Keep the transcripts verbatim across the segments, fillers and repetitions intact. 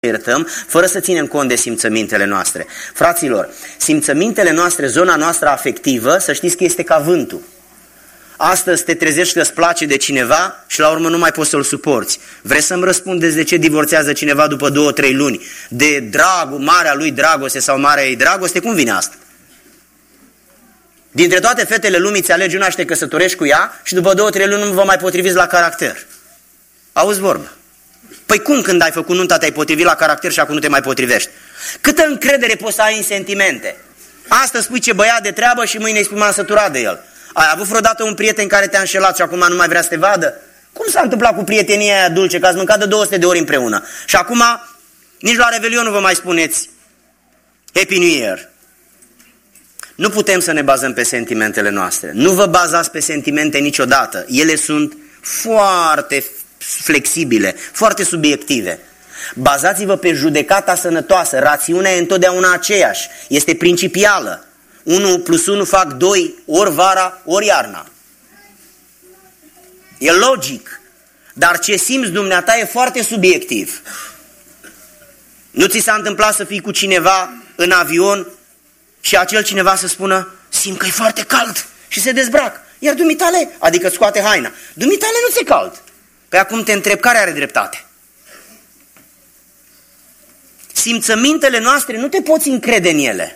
iertăm, fără să ținem cont de simțămintele noastre. Fraților, simțămintele noastre, zona noastră afectivă, să știți că este ca vântul. Astăzi te trezești că îți place de cineva și la urmă nu mai poți să-l suporți. Vreți să-mi răspundeți de ce divorțează cineva după două, trei luni? De dragul, marea lui dragoste sau marea ei dragoste? Cum vine asta? Dintre toate fetele lumii ți alegi una și te căsătorești cu ea și după două, trei luni nu vă mai potriviți la caracter. Auzi vorbă. Păi cum când ai făcut nunta te-ai potrivit la caracter și acum nu te mai potrivești? Câtă încredere poți să ai în sentimente? Astăzi spui ce băiat de treabă și mâine îi spui m-am săturat de el. Ai avut vreodată un prieten care te-a înșelat și acum nu mai vrea să te vadă? Cum s-a întâmplat cu prietenia aia dulce, că ați mâncat de două sute de ori împreună? Și acum nici la Revelion nu vă mai spuneți Happy New Year. Nu putem să ne bazăm pe sentimentele noastre. Nu vă bazați pe sentimente niciodată. Ele sunt foarte flexibile, foarte subiective. Bazați-vă pe judecata sănătoasă. Rațiunea e întotdeauna aceeași. Este principială. unu plus unu fac doi, ori vara, ori iarna. E logic. Dar ce simți dumneata e foarte subiectiv. Nu ți s-a întâmplat să fii cu cineva în avion și acel cineva să spună simt că e foarte cald și se dezbrac. Iar dumitale, adică scoate haina, dumitale nu ți-e cald. Păi acum te întreb, care are dreptate? Simțămintele noastre nu te poți încrede în ele.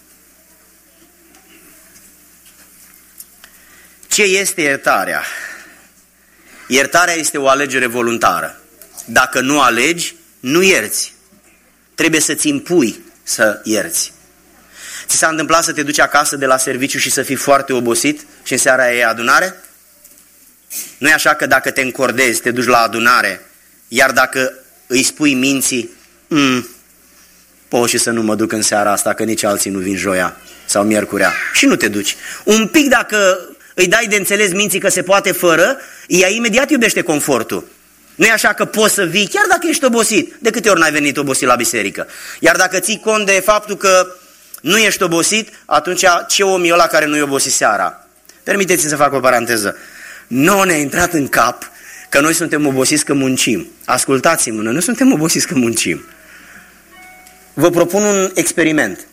Ce este iertarea? Iertarea este o alegere voluntară. Dacă nu alegi, nu ierți. Trebuie să-ți impui să ierți. Ți s-a întâmplat să te duci acasă de la serviciu și să fii foarte obosit și în seara e adunare? Nu e așa că dacă te încordezi, te duci la adunare, iar dacă îi spui minții, mm, pot și să nu mă duc în seara asta, că nici alții nu vin joia sau miercurea, și nu te duci. Un pic dacă îi dai de înțeles minții că se poate fără, ea imediat iubește confortul. Nu e așa că poți să vii, chiar dacă ești obosit. De câte ori n-ai venit obosit la biserică? Iar dacă ții cont de faptul că nu ești obosit, atunci ce om e ăla care nu e obosit seara? Permiteți-mi să fac o paranteză. Nu ne-a intrat în cap că noi suntem obosiți că muncim. Ascultați-mă, noi nu suntem obosiți că muncim. Vă propun un experiment.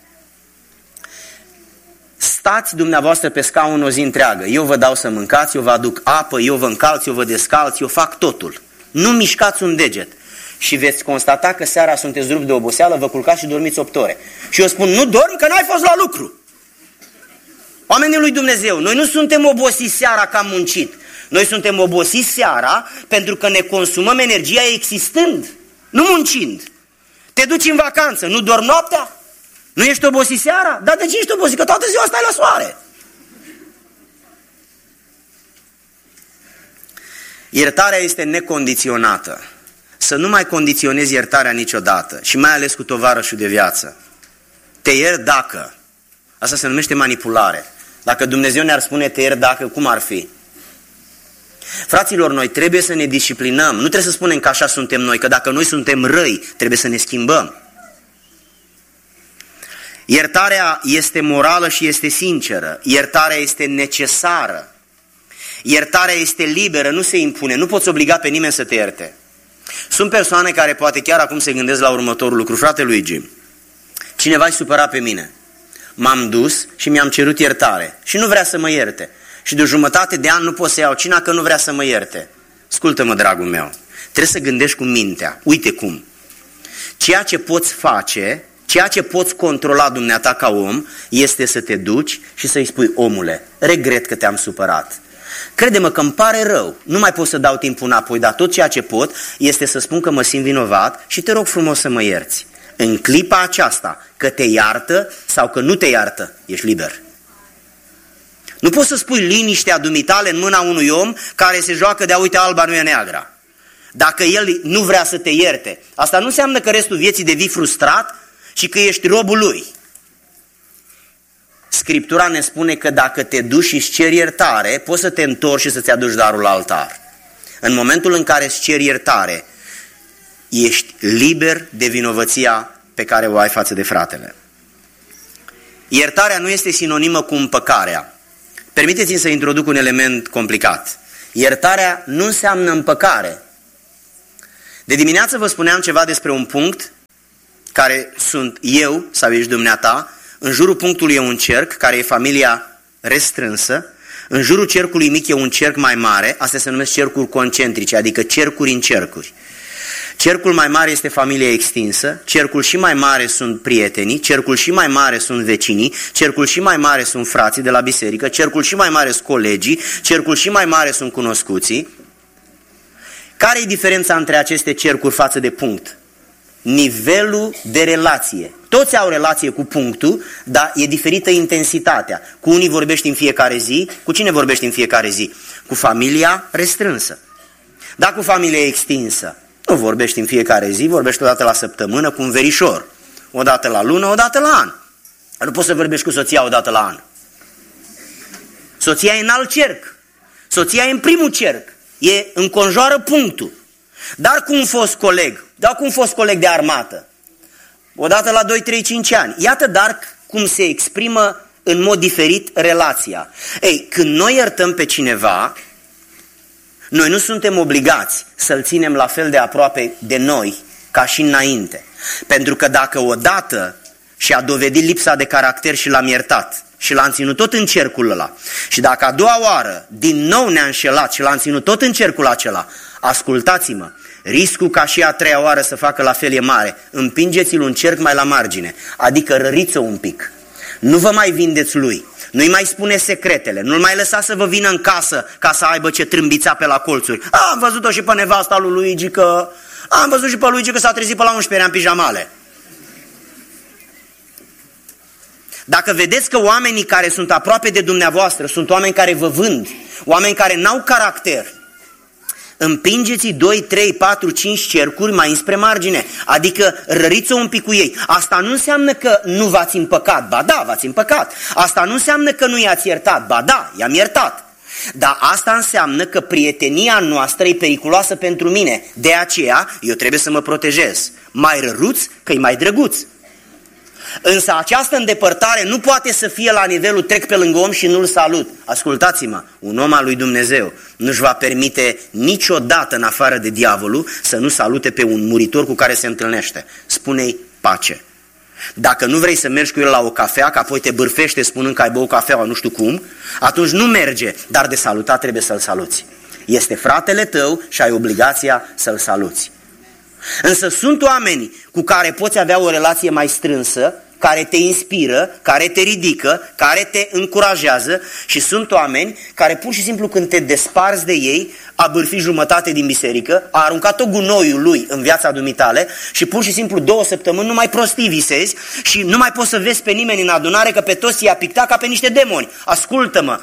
Stați dumneavoastră pe scaun o zi întreagă. Eu vă dau să mâncați, eu vă aduc apă, eu vă încalț, eu vă descalț, eu fac totul. Nu mișcați un deget. Și veți constata că seara sunteți rupt de oboseală, vă culcați și dormiți opt ore. Și eu spun, nu dorm că n-ai fost la lucru. Oamenii lui Dumnezeu, noi nu suntem obosiți seara că am muncit. Noi suntem obosiți seara pentru că ne consumăm energia existând, nu muncind. Te duci în vacanță, nu dormi noaptea? Nu ești obosit seara? Dar de ce ești obosit? Că toată ziua stai la soare. Iertarea este necondiționată. Să nu mai condiționezi iertarea niciodată și mai ales cu tovarășul de viață. Te iert dacă. Asta se numește manipulare. Dacă Dumnezeu ne-ar spune te iert dacă, cum ar fi? Fraților, noi trebuie să ne disciplinăm. Nu trebuie să spunem că așa suntem noi, că dacă noi suntem răi, trebuie să ne schimbăm. Iertarea este morală și este sinceră. Iertarea este necesară. Iertarea este liberă, nu se impune. Nu poți obliga pe nimeni să te ierte. Sunt persoane care poate chiar acum se gândesc la următorul lucru. Frate Luigi, cineva-i supărat pe mine. M-am dus și mi-am cerut iertare și nu vrea să mă ierte. Și de o jumătate de an nu pot să iau cina că nu vrea să mă ierte. Ascultă-mă, dragul meu, trebuie să gândești cu mintea. Uite cum. Ceea ce poți face, ceea ce poți controla dumneata ca om, este să te duci și să-i spui, omule, regret că te-am supărat. Crede-mă că îmi pare rău, nu mai pot să dau timpul înapoi, dar tot ceea ce pot este să spun că mă simt vinovat și te rog frumos să mă ierți. În clipa aceasta, că te iartă sau că nu te iartă, ești liber. Nu poți să spui liniștea dumitale în mâna unui om care se joacă de a uite alba nu e neagra. Dacă el nu vrea să te ierte, asta nu înseamnă că restul vieții devii frustrat și că ești robul lui. Scriptura ne spune că dacă te duci și îți ceri iertare, poți să te întorci și să-ți aduci darul la altar. În momentul în care îți ceri iertare, ești liber de vinovăția pe care o ai față de fratele. Iertarea nu este sinonimă cu împăcarea. Permiteți-mi să introduc un element complicat. Iertarea nu înseamnă împăcare. De dimineață vă spuneam ceva despre un punct care sunt eu sau ești dumneata, în jurul punctului e un cerc, care e familia restrânsă, în jurul cercului mic e un cerc mai mare, astea se numesc cercuri concentrice, adică cercuri în cercuri. Cercul mai mare este familia extinsă, cercul și mai mare sunt prietenii, cercul și mai mare sunt vecinii, cercul și mai mare sunt frații de la biserică, cercul și mai mare sunt colegii, cercul și mai mare sunt cunoscuții. Care e diferența între aceste cercuri față de punct? Nivelul de relație. Toți au relație cu punctul, dar e diferită intensitatea. Cu unii vorbești în fiecare zi, cu cine vorbești în fiecare zi? Cu familia restrânsă. Dar cu familia extinsă, nu vorbești în fiecare zi, vorbești odată la săptămână cu un verișor. Odată la lună, odată la an. Nu poți să vorbești cu soția odată la an. Soția e în alt cerc. Soția e în primul cerc. E înconjoară punctul. Dar cu un fost coleg, dar cu un fost coleg de armată, odată la doi, trei, cinci ani. Iată dar cum se exprimă în mod diferit relația. Ei, când noi iertăm pe cineva, noi nu suntem obligați să-l ținem la fel de aproape de noi ca și înainte. Pentru că dacă odată și-a dovedit lipsa de caracter și l-am iertat și l-am ținut tot în cercul ăla, și dacă a doua oară din nou ne-a înșelat și l-am ținut tot în cercul acela, ascultați-mă, riscul ca și a treia oară să facă la fel e mare. Împingeți-l un cerc mai la margine, adică răriți-o un pic. Nu vă mai vindeți lui, nu-i mai spune secretele, nu-l mai lăsa să vă vină în casă ca să aibă ce trâmbița pe la colțuri. A, am văzut-o și pe nevasta lui Luigi că... A, am văzut și pe Luigi că s-a trezit pe la unsprezece ani în pijamale. Dacă vedeți că oamenii care sunt aproape de dumneavoastră sunt oameni care vă vând, oameni care n-au caracter, împingeți-i doi, trei, patru, cinci cercuri mai înspre margine, adică răriți-o un pic cu ei. Asta nu înseamnă că nu v-ați împăcat, ba da, v-ați împăcat. Asta nu înseamnă că nu i-ați iertat, ba da, i-am iertat. Dar asta înseamnă că prietenia noastră e periculoasă pentru mine, de aceea eu trebuie să mă protejez. Mai răruț că e mai drăguț. Însă această îndepărtare nu poate să fie la nivelul trec pe lângă om și nu-l salut. Ascultați-mă, un om al lui Dumnezeu nu-și va permite niciodată în afară de diavolul să nu salute pe un muritor cu care se întâlnește. Spune-i pace. Dacă nu vrei să mergi cu el la o cafea, că apoi te bârfește spunând că ai băut cafeaua nu știu cum, atunci nu merge, dar de salutat trebuie să-l saluți. Este fratele tău și ai obligația să-l saluți. Însă sunt oameni cu care poți avea o relație mai strânsă, care te inspiră, care te ridică, care te încurajează, și sunt oameni care pur și simplu când te desparți de ei, a bârfit jumătate din biserică, a aruncat tot gunoiul lui în viața dumitale și pur și simplu două săptămâni nu mai prostii visezi și nu mai poți să vezi pe nimeni în adunare, că pe toți i-a pictat ca pe niște demoni. Ascultă-mă!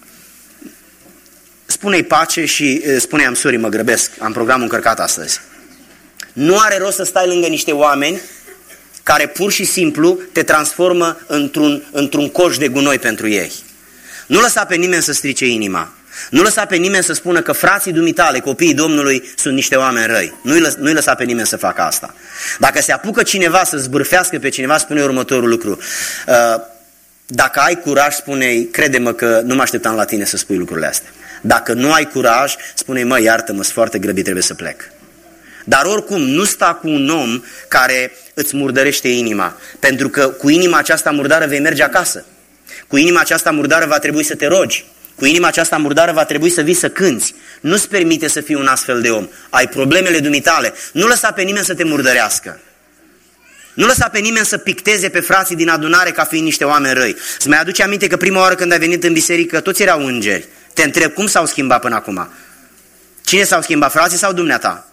Spune-i pace și spune-i am sorry, mă grăbesc, am programul încărcat astăzi. Nu are rost să stai lângă niște oameni care pur și simplu te transformă într-un, într-un coș de gunoi pentru ei. Nu lăsa pe nimeni să strice inima. Nu lăsa pe nimeni să spună că frații dumitale, copiii Domnului, sunt niște oameni răi. Nu-i, lăs, nu-i lăsa pe nimeni să facă asta. Dacă se apucă cineva să zbârfească pe cineva, spune următorul lucru. Dacă ai curaj, spune-i, crede-mă că nu mă așteptam la tine să spui lucrurile astea. Dacă nu ai curaj, spune-i, mă, iartă-mă, sunt foarte grăbit, trebuie să plec. Dar oricum nu sta cu un om care îți murdărește inima, pentru că cu inima aceasta murdară vei merge acasă. Cu inima aceasta murdară va trebui să te rogi. Cu inima aceasta murdară va trebui să vii să cânți. Nu-ți permite să fii un astfel de om. Ai problemele dumitale. Nu lăsa pe nimeni să te murdărească. Nu lăsa pe nimeni să picteze pe frații din adunare ca fiind niște oameni răi. Îți mai aduce aminte că prima oară când ai venit în biserică toți erau îngeri. Te întreb, cum s-au schimbat până acum? Cine s-au schimbat, frații sau dumneata?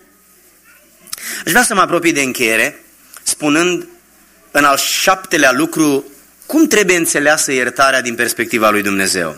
Aș vrea să mă apropii de încheiere, spunând în al șaptelea lucru cum trebuie înțeleasă iertarea din perspectiva lui Dumnezeu.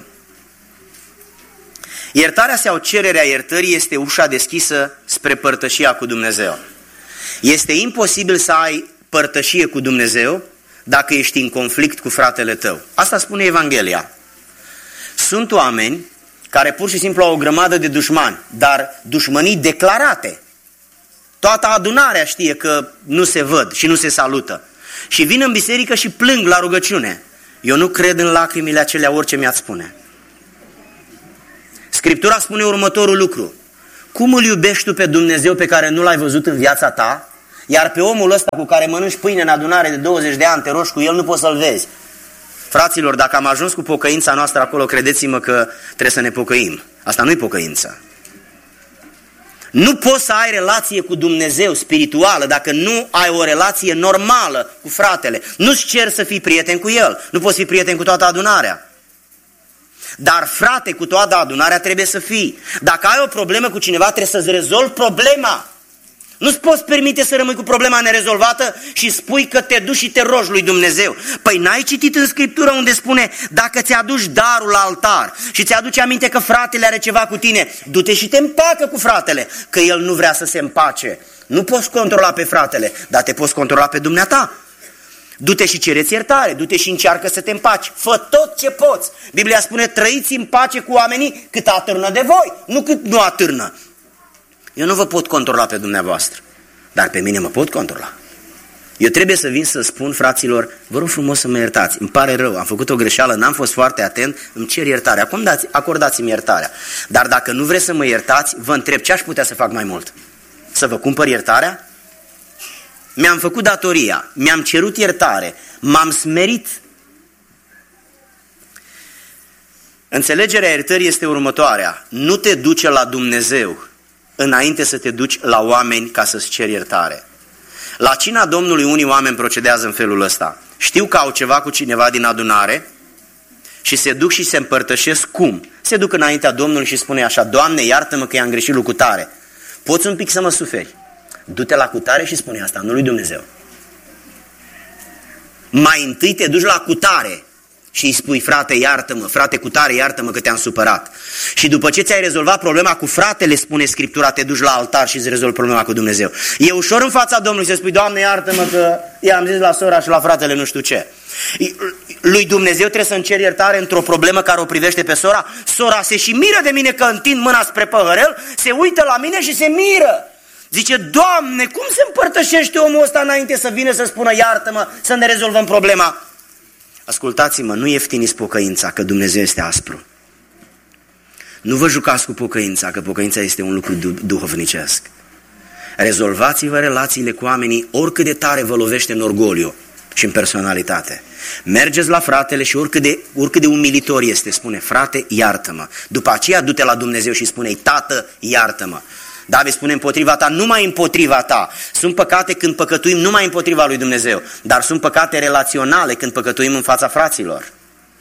Iertarea sau cererea iertării este ușa deschisă spre părtășia cu Dumnezeu. Este imposibil să ai părtășie cu Dumnezeu dacă ești în conflict cu fratele tău. Asta spune Evanghelia. Sunt oameni care pur și simplu au o grămadă de dușmani, dar dușmănii declarate. Toată adunarea știe că nu se văd și nu se salută. Și vin în biserică și plâng la rugăciune. Eu nu cred în lacrimile acelea, orice mi-ați spune. Scriptura spune următorul lucru. Cum îl iubești tu pe Dumnezeu pe care nu l-ai văzut în viața ta? Iar pe omul ăsta cu care mănânci pâine în adunare de douăzeci de ani, te rogi cu el, nu poți să-l vezi. Fraților, dacă am ajuns cu pocăința noastră acolo, credeți-mă că trebuie să ne pocăim. Asta nu-i pocăința. Nu poți să ai relație cu Dumnezeu spirituală dacă nu ai o relație normală cu fratele. Nu-ți cer să fii prieten cu el. Nu poți fi prieten cu toată adunarea. Dar frate, cu toată adunarea trebuie să fii. Dacă ai o problemă cu cineva, trebuie să-ți rezolvi problema. Nu-ți poți permite să rămâi cu problema nerezolvată și spui că te duci și te rogi lui Dumnezeu. Păi n-ai citit în Scriptură unde spune, dacă ți-aduci darul la altar și ți-aduce aminte că fratele are ceva cu tine, du-te și te împacă cu fratele, că el nu vrea să se împace. Nu poți controla pe fratele, dar te poți controla pe dumneata. Du-te și cereți iertare, du-te și încearcă să te împaci. Fă tot ce poți. Biblia spune, trăiți în pace cu oamenii cât atârnă de voi, nu cât nu atârnă. Eu nu vă pot controla pe dumneavoastră, dar pe mine mă pot controla. Eu trebuie să vin să spun, fraților, vă rog frumos să mă iertați, îmi pare rău, am făcut o greșeală, n-am fost foarte atent, îmi cer iertare. Acum dați, acordați-mi iertarea. Dar dacă nu vreți să mă iertați, vă întreb ce aș putea să fac mai mult? Să vă cumpăr iertarea? Mi-am făcut datoria, mi-am cerut iertare, m-am smerit. Înțelegerea iertării este următoarea. Nu te duce la Dumnezeu înainte să te duci la oameni ca să-ți ceri iertare. La cina Domnului unii oameni procedează în felul ăsta. Știu că au ceva cu cineva din adunare și se duc și se împărtășesc cum? Se duc înaintea Domnului și spune așa, Doamne, iartă-mă că i-am greșit lui cutare. Poți un pic să mă suferi? Du-te la cutare și spune asta, nu lui Dumnezeu. Mai întâi te duci la cutare și îi spui, frate, iartă-mă, frate cutare, iartă-mă că te-am supărat. Și după ce ți-ai rezolvat problema cu fratele, spune Scriptura, te duci la altar și îți rezolvi problema cu Dumnezeu. E ușor în fața Domnului să spui, Doamne, iartă-mă că i-am zis la sora și la fratele nu știu ce. Lui Dumnezeu trebuie să-mi cer iertare într-o problemă care o privește pe sora. Sora se și miră de mine că întind mâna spre păhărel, se uită la mine și se miră. Zice, Doamne, cum se împărtășește omul ăsta înainte să vină să spună, iartă-mă, să ne rezolvăm problema? Ascultați-mă, nu ieftiniți pocăința, că Dumnezeu este aspru. Nu vă jucați cu pocăința, că pocăința este un lucru duhovnicesc. Rezolvați-vă relațiile cu oamenii oricât de tare vă lovește în orgoliu și în personalitate. Mergeți la fratele și oricât de, oricât de umilitor este, spune, frate, iartă-mă. După aceea du-te la Dumnezeu și spune-i, tată, iartă-mă. David spune împotriva ta, numai împotriva ta. Sunt păcate când păcătuim numai împotriva lui Dumnezeu, dar sunt păcate relaționale când păcătuim în fața fraților.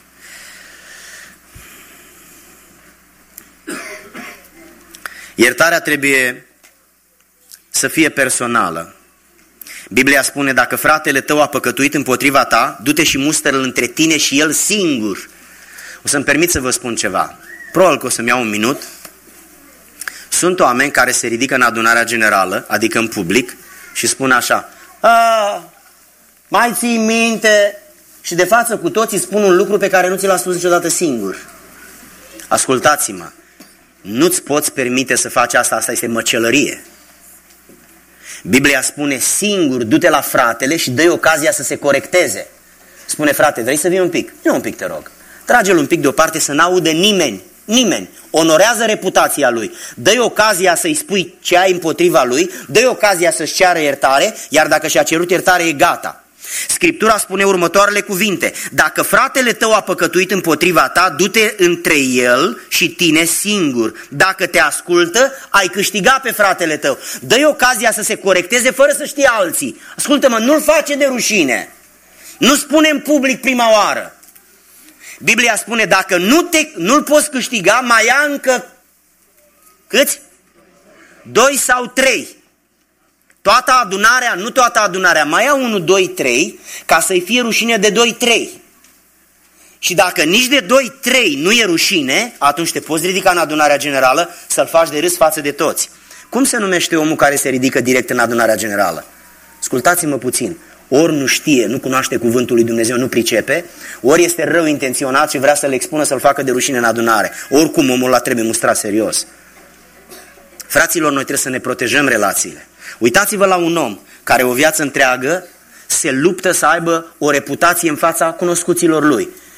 Iertarea trebuie să fie personală. Biblia spune, dacă fratele tău a păcătuit împotriva ta, du-te și mustră-l între tine și el singur. O să-mi permit să vă spun ceva. Probabil că o să-mi iau un minut. Sunt oameni care se ridică în adunarea generală, adică în public, și spun așa, a, mai ții minte? Și de față cu toții spun un lucru pe care nu ți l-a spus niciodată singur. Ascultați-mă, nu-ți poți permite să faci asta, asta este măcelărie. Biblia spune singur, du-te la fratele și dă-i ocazia să se corecteze. Spune, frate, vrei să vii un pic? Nu un pic, te rog. Trage-l un pic deoparte să n-audă nimeni. Nimeni. Onorează reputația lui. Dă-i ocazia să-i spui ce ai împotriva lui, dă-i ocazia să-și ceară iertare, iar dacă și-a cerut iertare, e gata. Scriptura spune următoarele cuvinte. Dacă fratele tău a păcătuit împotriva ta, du-te între el și tine singur. Dacă te ascultă, ai câștigat pe fratele tău. Dă-i ocazia să se corecteze fără să știe alții. Ascultă-mă, nu-l face de rușine. Nu spune în public prima oară. Biblia spune, dacă nu te, nu-l poți câștiga, mai ia încă câți? Doi sau trei. Toată adunarea, nu toată adunarea, mai ia unu, doi, trei, ca să-i fie rușine de doi, trei. Și dacă nici de doi, trei nu e rușine, atunci te poți ridica în adunarea generală să-l faci de râs față de toți. Cum se numește omul care se ridică direct în adunarea generală? Ascultați-mă puțin. Ori nu știe, nu cunoaște cuvântul lui Dumnezeu, nu pricepe, ori este rău intenționat și vrea să-l expună, să-l facă de rușine în adunare. Oricum omul ăla trebuie mustrat serios. Fraților, noi trebuie să ne protejăm relațiile. Uitați-vă la un om care o viață întreagă se luptă să aibă o reputație în fața cunoscuților lui.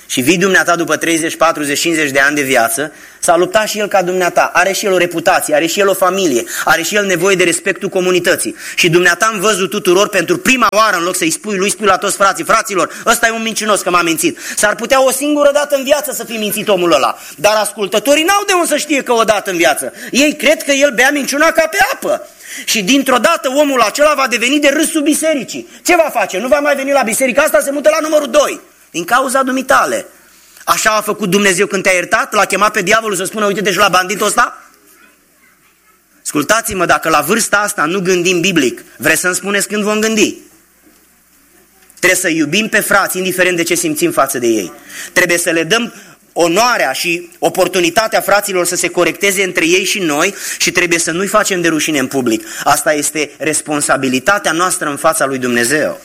și vii dumneata după treizeci, patruzeci, cincizeci de ani de viață, s-a luptat și el ca dumneata, are și el o reputație, are și el o familie, are și el nevoie de respectul comunității. Și dumneata am văzut tuturor pentru prima oară, în loc să-i spui lui, spui la toți frații, fraților, ăsta e un mincinos că m-a mințit. S-ar putea o singură dată în viață să fi mințit omul ăla, dar ascultătorii n-au de unde să știe că o dată în viață. Ei cred că el bea minciuna ca pe apă. Și dintr-o dată omul acela va deveni de râsul bisericii. Ce va face? Nu va mai veni la biserică, asta se mută la numărul doi. Din cauza dumitale. Așa a făcut Dumnezeu când te-a iertat? L-a chemat pe diavolul să spună, uite-te și la banditul ăsta? Ascultați-mă, dacă la vârsta asta nu gândim biblic, vreți să-mi spuneți când vom gândi? Trebuie să iubim pe frați, indiferent de ce simțim față de ei. Trebuie să le dăm onoarea și oportunitatea fraților să se corecteze între ei și noi și trebuie să nu-i facem de rușine în public. Asta este responsabilitatea noastră în fața lui Dumnezeu.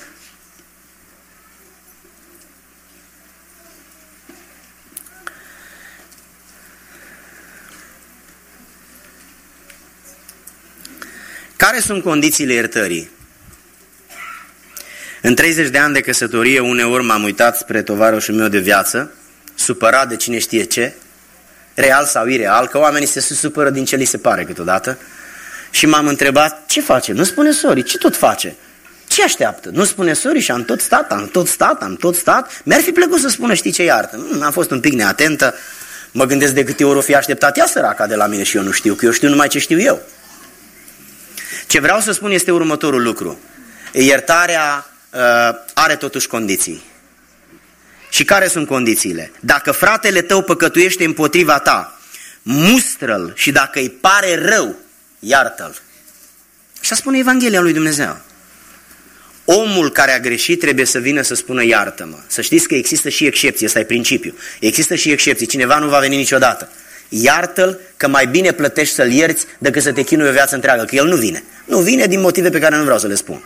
Care sunt condițiile iertării? În treizeci de ani de căsătorie, uneori m-am uitat spre tovarășul meu de viață, supărat de cine știe ce, real sau ireal, că oamenii se supără din ce li se pare câteodată, și m-am întrebat, ce face? Nu spune sorry, ce tot face? Ce așteaptă? Nu spune sorry și am tot stat, am tot stat, am tot stat. Mi-ar fi plăcut să spună, știi ce, iartă. Am fost un pic neatentă, mă gândesc de câte ori o fi așteptat ea săraca de la mine și eu nu știu, că eu știu numai ce știu eu. Ce vreau să spun este următorul lucru. Iertarea uh, are totuși condiții. Și care sunt condițiile? Dacă fratele tău păcătuiește împotriva ta, mustră-l și dacă îi pare rău, iartă-l. Așa spune Evanghelia lui Dumnezeu. Omul care a greșit trebuie să vină să spună iartă-mă. Să știți că există și excepții, ăsta e principiul. Există și excepții, cineva nu va veni niciodată. Iartă-l că mai bine plătești să-l ierți decât să te chinui o viață întreagă, că el nu vine. Nu vine din motive pe care nu vreau să le spun.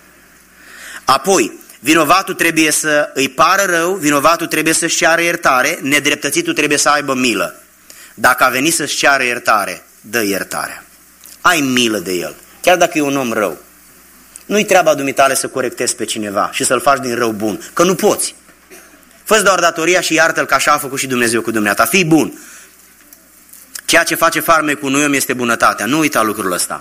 Apoi, vinovatul trebuie să îi pară rău, vinovatul trebuie să-și ceară iertare, nedreptățitul trebuie să aibă milă. Dacă a venit să-și ceară iertare, dă iertarea. Ai milă de el, chiar dacă e un om rău. Nu-i treaba dumitale să corectezi pe cineva și să-l faci din rău bun, că nu poți. Fă-ți doar datoria și iartă-l ca așa a făcut și Dumnezeu cu dumneata. Fii bun. Ceea ce face farmecul unui om este bunătatea. Nu uita lucrul ăsta.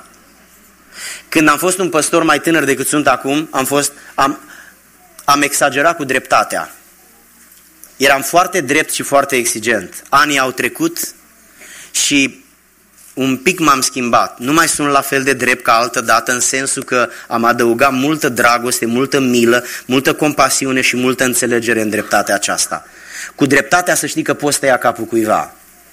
Când am fost un păstor mai tânăr decât sunt acum, am, fost, am, am exagerat cu dreptatea. Eram foarte drept și foarte exigent. Anii au trecut și un pic m-am schimbat. Nu mai sunt la fel de drept ca altă dată, în sensul că am adăugat multă dragoste, multă milă, multă compasiune și multă înțelegere în dreptatea aceasta. Cu dreptatea să știi că poți tăia capul cuiva.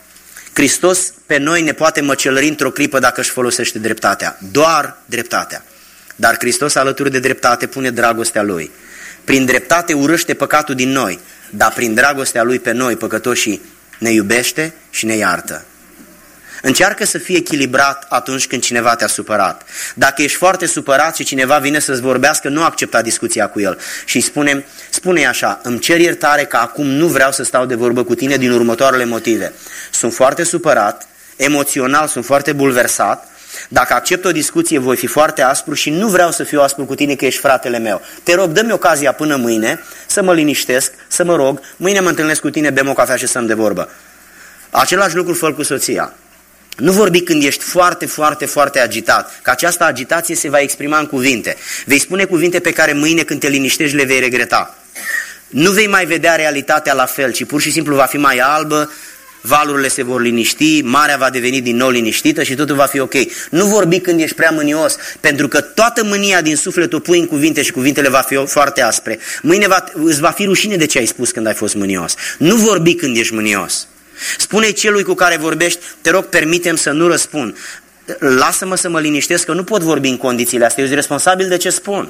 Hristos pe noi ne poate măcelări într-o clipă dacă își folosește dreptatea. Doar dreptatea. Dar Hristos alături de dreptate pune dragostea Lui. Prin dreptate urăște păcatul din noi, dar prin dragostea Lui pe noi, păcătoșii, ne iubește și ne iartă. Încearcă să fii echilibrat atunci când cineva te-a supărat. Dacă ești foarte supărat și cineva vine să-ți vorbească, nu accepta discuția cu el. Și spune, spune așa, îmi cer iertare că acum nu vreau să stau de vorbă cu tine din următoarele motive. Sunt foarte supărat, emoțional sunt foarte bulversat, dacă accept o discuție voi fi foarte aspru și nu vreau să fiu aspru cu tine că ești fratele meu. Te rog, dă-mi ocazia până mâine să mă liniștesc, să mă rog, mâine mă întâlnesc cu tine, bem o cafea și stăm de vorbă. Același lucru fă cu soția. Nu vorbi când ești foarte, foarte, foarte agitat, că această agitație se va exprima în cuvinte. Vei spune cuvinte pe care mâine când te liniștești le vei regreta. Nu vei mai vedea realitatea la fel, ci pur și simplu va fi mai albă, valurile se vor liniști, marea va deveni din nou liniștită și totul va fi ok. Nu vorbi când ești prea mânios, pentru că toată mânia din suflet o pui în cuvinte și cuvintele va fi foarte aspre. Mâine va, îți va fi rușine de ce ai spus când ai fost mânios. Nu vorbi când ești mânios. Spune celui cu care vorbești, te rog, permite-mi să nu răspund. Lasă-mă să mă liniștesc, că nu pot vorbi în condițiile astea, eu sunt responsabil de ce spun.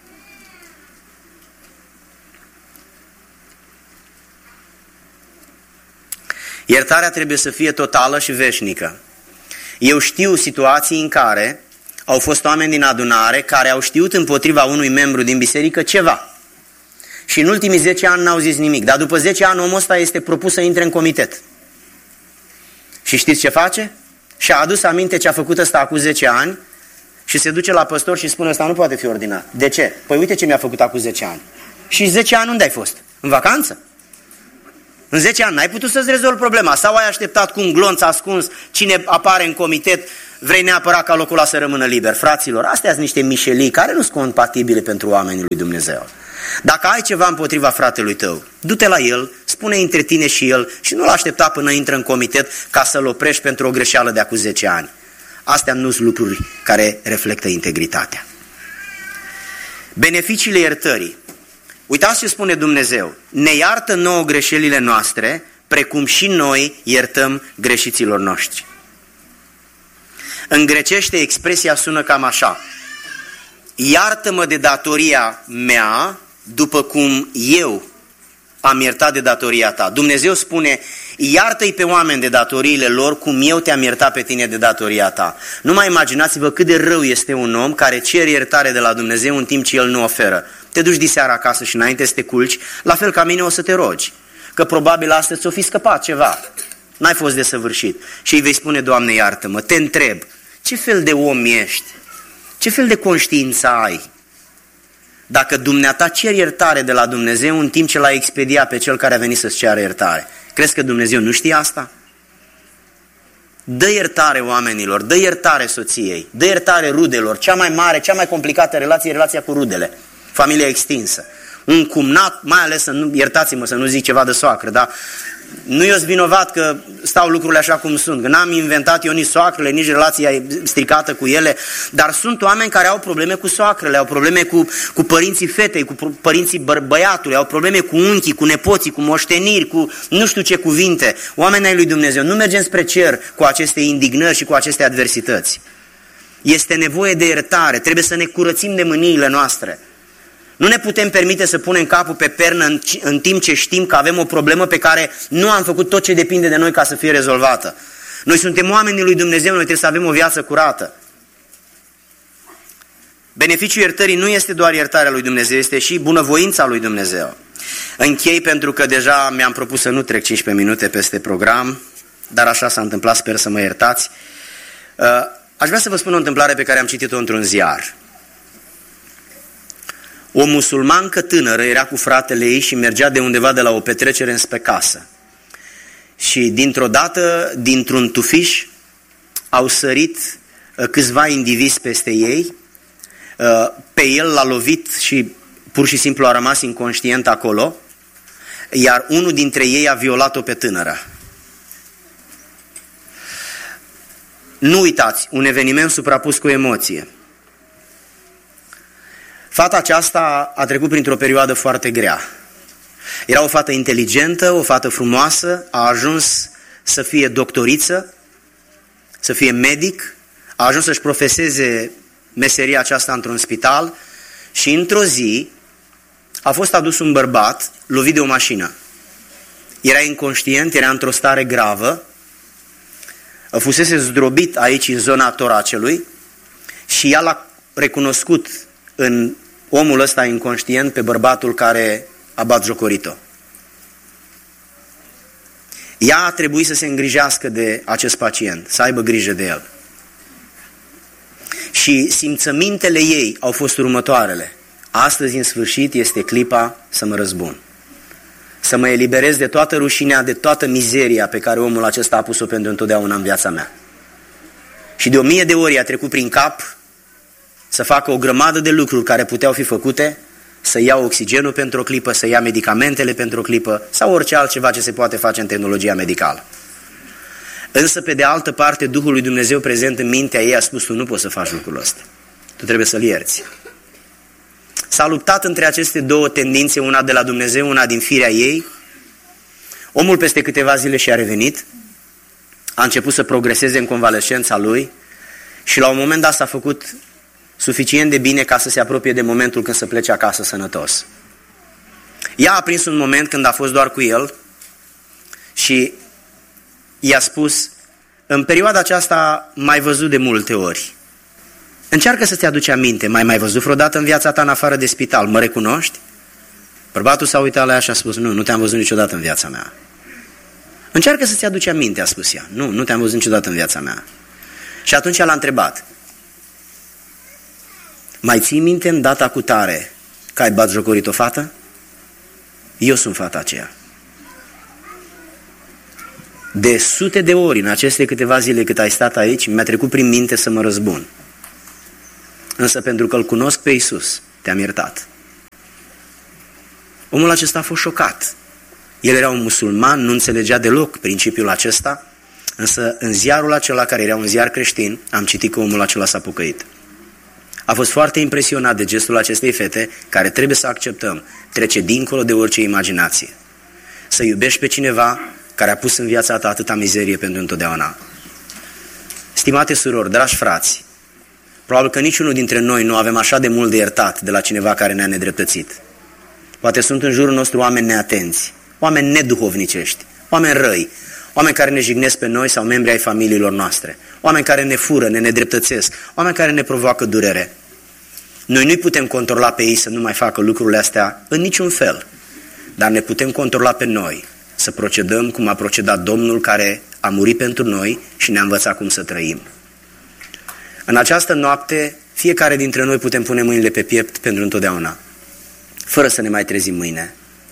Iertarea trebuie să fie totală și veșnică. Eu știu situații în care au fost oameni din adunare care au știut împotriva unui membru din biserică ceva. Și în ultimii zece ani n-au zis nimic, dar după zece ani omul ăsta este propus să intre în comitet. Și știți ce face? Și-a adus aminte ce a făcut ăsta acum zece ani și se duce la păstor și spune, ăsta nu poate fi ordinat. De ce? Păi uite ce mi-a făcut acum zece ani. Și zece ani unde ai fost? În vacanță? În zece ani n-ai putut să-ți rezolvi problema sau ai așteptat cu un glonț ascuns, cine apare în comitet, vrei neapărat ca locul ăla să rămână liber. Fraților, astea sunt niște mișelii care nu sunt compatibile pentru oamenii lui Dumnezeu. Dacă ai ceva împotriva fratelui tău, du-te la el, spune între tine și el și nu-l aștepta până intră în comitet ca să-l oprești pentru o greșeală de acum zece ani. Astea nu sunt lucruri care reflectă integritatea. Beneficiile iertării. Uitați ce spune Dumnezeu. Ne iartă nouă greșelile noastre, precum și noi iertăm greșiților noștri. În grecește expresia sună cam așa. Iartă-mă de datoria mea după cum eu am iertat de datoria ta. Dumnezeu spune, iartă-i pe oameni de datoriile lor cum eu te-am iertat pe tine de datoria ta. Nu mai imaginați-vă cât de rău este un om care cere iertare de la Dumnezeu în timp ce El nu oferă. Te duci diseară acasă și înainte să te culci, la fel ca mine o să te rogi. Că probabil astăzi ți-o fi scăpat ceva. N-ai fost desăvârșit. Și îi vei spune, Doamne, iartă-mă, te întreb, ce fel de om ești? Ce fel de conștiință ai? Dacă dumneata ceri iertare de la Dumnezeu în timp ce l-a expediat pe cel care a venit să-ți ceară iertare, crezi că Dumnezeu nu știe asta? Dă iertare oamenilor, dă iertare soției, dă iertare rudelor. Cea mai mare, cea mai complicată relație e relația cu rudele, familia extinsă. Un cumnat, mai ales, să nu, iertați-mă să nu zic ceva de soacră, dar nu eu sunt vinovat că stau lucrurile așa cum sunt, că n-am inventat eu nici soacrele, nici relația stricată cu ele, dar sunt oameni care au probleme cu soacrele, au probleme cu, cu părinții fetei, cu părinții bă, băiatului, au probleme cu unchii, cu nepoții, cu moșteniri, cu nu știu ce cuvinte. Oamenii ai lui Dumnezeu, nu mergem spre cer cu aceste indignări și cu aceste adversități. Este nevoie de iertare, trebuie să ne curățim de mâniile noastre. Nu ne putem permite să punem capul pe pernă în, în timp ce știm că avem o problemă pe care nu am făcut tot ce depinde de noi ca să fie rezolvată. Noi suntem oamenii lui Dumnezeu, noi trebuie să avem o viață curată. Beneficiul iertării nu este doar iertarea lui Dumnezeu, este și bunăvoința lui Dumnezeu. Închei pentru că deja mi-am propus să nu trec cincisprezece minute peste program, dar așa s-a întâmplat, sper să mă iertați. Aș vrea să vă spun o întâmplare pe care am citit-o într-un ziar. O musulmancă tânără era cu fratele ei și mergea de undeva de la o petrecere înspre casă. Și dintr-o dată, dintr-un tufiș, au sărit câțiva indivizi peste ei. Pe el l-a lovit și pur și simplu a rămas inconștient acolo, iar unul dintre ei a violat-o pe tânără. Nu uitați, un eveniment suprapus cu emoție. Fata aceasta a trecut printr-o perioadă foarte grea. Era o fată inteligentă, o fată frumoasă, a ajuns să fie doctoriță, să fie medic, a ajuns să-și profeseze meseria aceasta într-un spital și într-o zi a fost adus un bărbat lovit de o mașină. Era inconștient, era într-o stare gravă, fusese zdrobit aici în zona toracelui și ea l-a recunoscut în omul ăsta inconștient pe bărbatul care a batjocorit-o. Ea a trebuit să se îngrijească de acest pacient, să aibă grijă de el. Și simțămintele ei au fost următoarele. Astăzi, în sfârșit, este clipa să mă răzbun. Să mă eliberez de toată rușinea, de toată mizeria pe care omul acesta a pus-o pentru întotdeauna în viața mea. Și de o mie de ori a trecut prin cap să facă o grămadă de lucruri care puteau fi făcute, să ia oxigenul pentru o clipă, să ia medicamentele pentru o clipă sau orice altceva ce se poate face în tehnologia medicală. Însă, pe de altă parte, Duhul lui Dumnezeu prezent în mintea ei a spus, tu nu poți să faci lucrul ăsta. Tu trebuie să-l ierți. S-a luptat între aceste două tendințe, una de la Dumnezeu, una din firea ei. Omul peste câteva zile și-a revenit, a început să progreseze în convalescența lui și la un moment dat s-a făcut suficient de bine ca să se apropie de momentul când să plece acasă sănătos. Ea a prins un moment când a fost doar cu el și i-a spus, în perioada aceasta m-ai văzut de multe ori. Încearcă să-ți aduci aminte, m-ai mai văzut vreodată în viața ta în afară de spital, mă recunoști? Bărbatul s-a uitat la ea și a spus, nu, nu te-am văzut niciodată în viața mea. Încearcă să-ți aduci aminte, a spus ea. Nu, nu te-am văzut niciodată în viața mea. Și atunci l-a întrebat, mai ții minte în data cu tare că ai batjocorit o fată? Eu sunt fata aceea. De sute de ori în aceste câteva zile cât ai stat aici, mi-a trecut prin minte să mă răzbun. Însă pentru că îl cunosc pe Iisus, te-am iertat. Omul acesta a fost șocat. El era un musulman, nu înțelegea deloc principiul acesta, însă în ziarul acela, care era un ziar creștin, am citit că omul acela s-a pocăit. A fost foarte impresionat de gestul acestei fete, care trebuie să acceptăm, trece dincolo de orice imaginație. Să iubești pe cineva care a pus în viața ta atâta mizerie pentru întotdeauna. Stimate surori, dragi frați, probabil că niciunul dintre noi nu avem așa de mult de iertat de la cineva care ne-a nedreptățit. Poate sunt în jurul nostru oameni neatenți, oameni neduhovnicești, oameni răi, oameni care ne jignesc pe noi sau membri ai familiilor noastre, oameni care ne fură, ne nedreptățesc, oameni care ne provoacă durere. Noi nu-i putem controla pe ei să nu mai facă lucrurile astea în niciun fel, dar ne putem controla pe noi, să procedăm cum a procedat Domnul care a murit pentru noi și ne-a învățat cum să trăim. În această noapte, fiecare dintre noi putem pune mâinile pe piept pentru întotdeauna, fără să ne mai trezim mâine.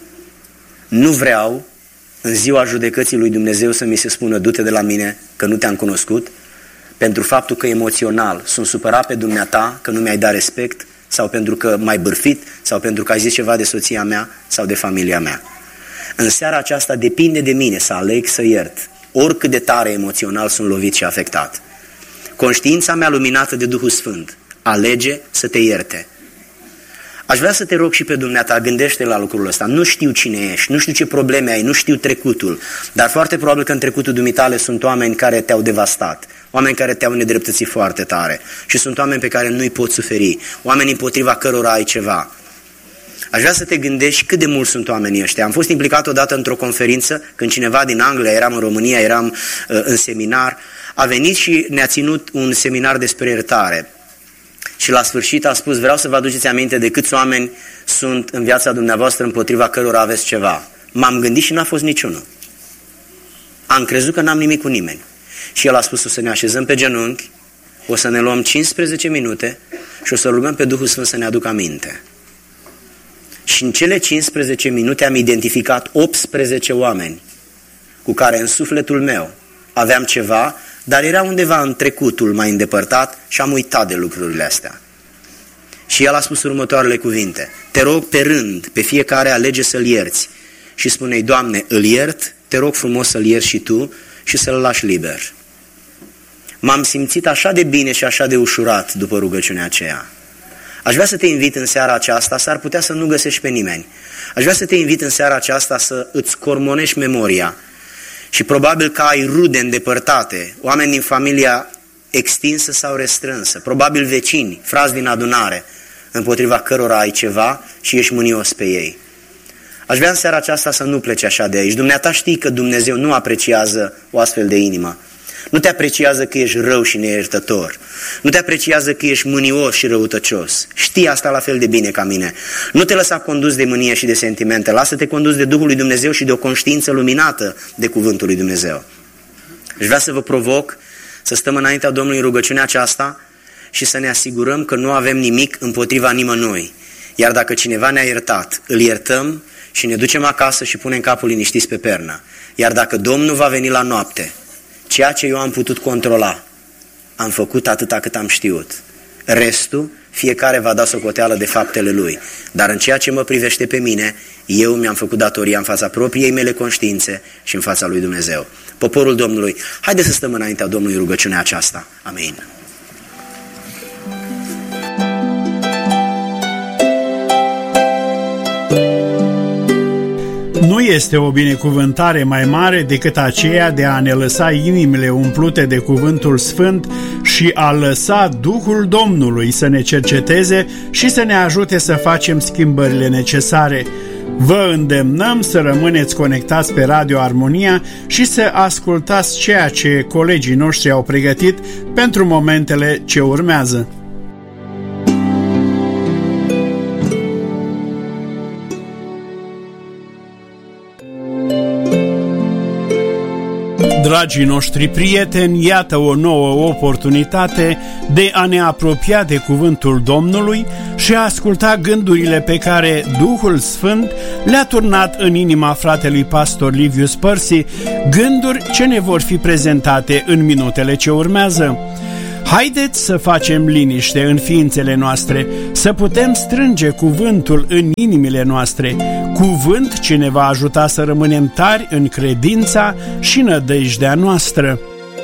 Nu vreau în ziua judecății lui Dumnezeu să mi se spună du-te de la mine că nu te-am cunoscut, pentru faptul că emoțional sunt supărat pe dumneata că nu mi-ai dat respect, sau pentru că m-ai bârfit, sau pentru că ai zis ceva de soția mea sau de familia mea. În seara aceasta depinde de mine să aleg să iert, oricât de tare emoțional sunt lovit și afectat. Conștiința mea luminată de Duhul Sfânt alege să te ierte. Aș vrea să te rog și pe dumneata, gândește la lucrul ăsta. Nu știu cine ești, nu știu ce probleme ai, nu știu trecutul, dar foarte probabil că în trecutul dumitale sunt oameni care te-au devastat, oameni care te-au nedreptățit foarte tare și sunt oameni pe care nu-i poți suferi, oameni împotriva cărora ai ceva. Aș vrea să te gândești cât de mult sunt oamenii ăștia. Am fost implicat odată într-o conferință când cineva din Anglia, eram în România, eram uh, în seminar, a venit și ne-a ținut un seminar despre iertare. Și la sfârșit a spus, vreau să vă aduceți aminte de câți oameni sunt în viața dumneavoastră împotriva cărora aveți ceva. M-am gândit și n-a fost niciunul. Am crezut că n-am nimic cu nimeni. Și el a spus, o să ne așezăm pe genunchi, o să ne luăm cincisprezece minute și o să rugăm pe Duhul Sfânt să ne aducă aminte. Și în cele cincisprezece minute am identificat optsprezece oameni cu care în sufletul meu aveam ceva, dar era undeva în trecutul mai îndepărtat și am uitat de lucrurile astea. Și el a spus următoarele cuvinte, te rog pe rând, pe fiecare alege să-l ierți. Și spune-i, Doamne, îl iert, te rog frumos să-l ierți și tu și să-l lași liber. M-am simțit așa de bine și așa de ușurat după rugăciunea aceea. Aș vrea să te invit în seara aceasta, s-ar putea să nu găsești pe nimeni. Aș vrea să te invit în seara aceasta să îți cormonești memoria și probabil că ai rude îndepărtate, oameni din familia extinsă sau restrânsă, probabil vecini, frați din adunare, împotriva cărora ai ceva și ești mânios pe ei. Aș vrea în seara aceasta să nu pleci așa de aici. Dumneata știi că Dumnezeu nu apreciază o astfel de inimă. Nu te apreciază că ești rău și neiertător. Nu te apreciază că ești mânios și răutăcios. Știi asta la fel de bine ca mine. Nu te lăsa condus de mânie și de sentimente. Lasă-te condus de Duhul lui Dumnezeu și de o conștiință luminată de Cuvântul lui Dumnezeu. Aș vrea să vă provoc să stăm înaintea Domnului în rugăciunea aceasta și să ne asigurăm că nu avem nimic împotriva nimănui. Iar dacă cineva ne-a iertat, îl iertăm și ne ducem acasă și punem capul liniștiți pe pernă. Iar dacă Domnul va veni la noapte, ceea ce eu am putut controla, am făcut atâta cât am știut. Restul, fiecare va da socoteală de faptele lui. Dar în ceea ce mă privește pe mine, eu mi-am făcut datoria în fața propriei mele conștiințe și în fața lui Dumnezeu. Poporul Domnului, haideți să stăm înaintea Domnului rugăciunea aceasta. Amin. Nu este o binecuvântare mai mare decât aceea de a ne lăsa inimile umplute de cuvântul sfânt și a lăsa Duhul Domnului să ne cerceteze și să ne ajute să facem schimbările necesare. Vă îndemnăm să rămâneți conectați pe Radio Armonia și să ascultați ceea ce colegii noștri au pregătit pentru momentele ce urmează. Dragii noștri prieteni, iată o nouă oportunitate de a ne apropia de cuvântul Domnului și a asculta gândurile pe care Duhul Sfânt le-a turnat în inima fratelui pastor Livius Părsi, gânduri ce ne vor fi prezentate în minutele ce urmează. Haideți să facem liniște în ființele noastre, să putem strânge cuvântul în inimile noastre, cuvânt ce ne va ajuta să rămânem tari în credința și nădejdea noastră.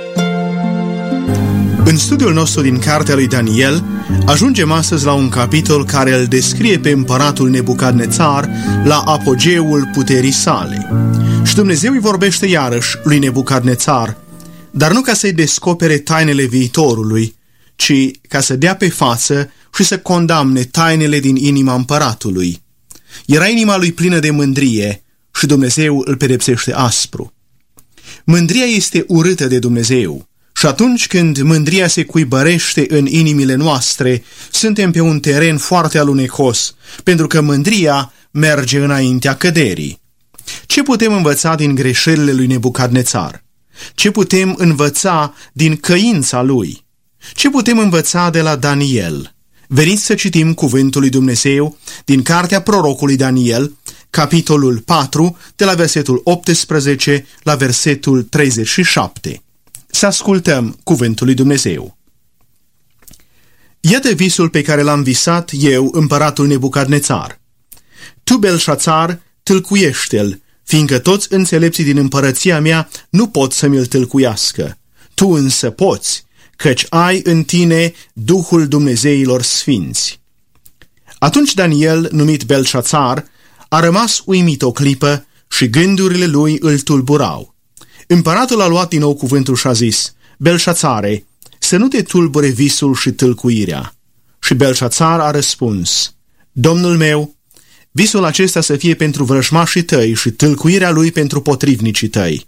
În studiul nostru din cartea lui Daniel, ajungem astăzi la un capitol care îl descrie pe împăratul Nebucadnețar la apogeul puterii sale. Și Dumnezeu îi vorbește iarăși lui Nebucadnețar, dar nu ca să-i descopere tainele viitorului, ci ca să dea pe față și să condamne tainele din inima împăratului. Era inima lui plină de mândrie și Dumnezeu îl pedepsește aspru. Mândria este urâtă de Dumnezeu și atunci când mândria se cuibărește în inimile noastre, suntem pe un teren foarte alunecos, pentru că mândria merge înaintea căderii. Ce putem învăța din greșelile lui Nebucadnețar? Ce putem învăța din căința lui? Ce putem învăța de la Daniel? Veniți să citim cuvântul lui Dumnezeu din cartea prorocului Daniel, capitolul patru, de la versetul optsprezece la versetul treizeci și șapte. Să ascultăm cuvântul lui Dumnezeu. Iată visul pe care l-am visat eu, împăratul Nebucadnețar. Tu, Belșațar, tâlcuiește-l, fiindcă toți înțelepții din împărăția mea nu pot să mi-l tâlcuiască. Tu însă poți, căci ai în tine Duhul Dumnezeilor sfinți. Atunci Daniel, numit Belșațar, a rămas uimit o clipă și gândurile lui îl tulburau. Împăratul a luat din nou cuvântul și a zis: Belșațare, să nu te tulbure visul și tâlcuirea. Și Belșațar a răspuns: Domnul meu, visul acesta să fie pentru vrăjmașii tăi și tâlcuirea lui pentru potrivnicii tăi.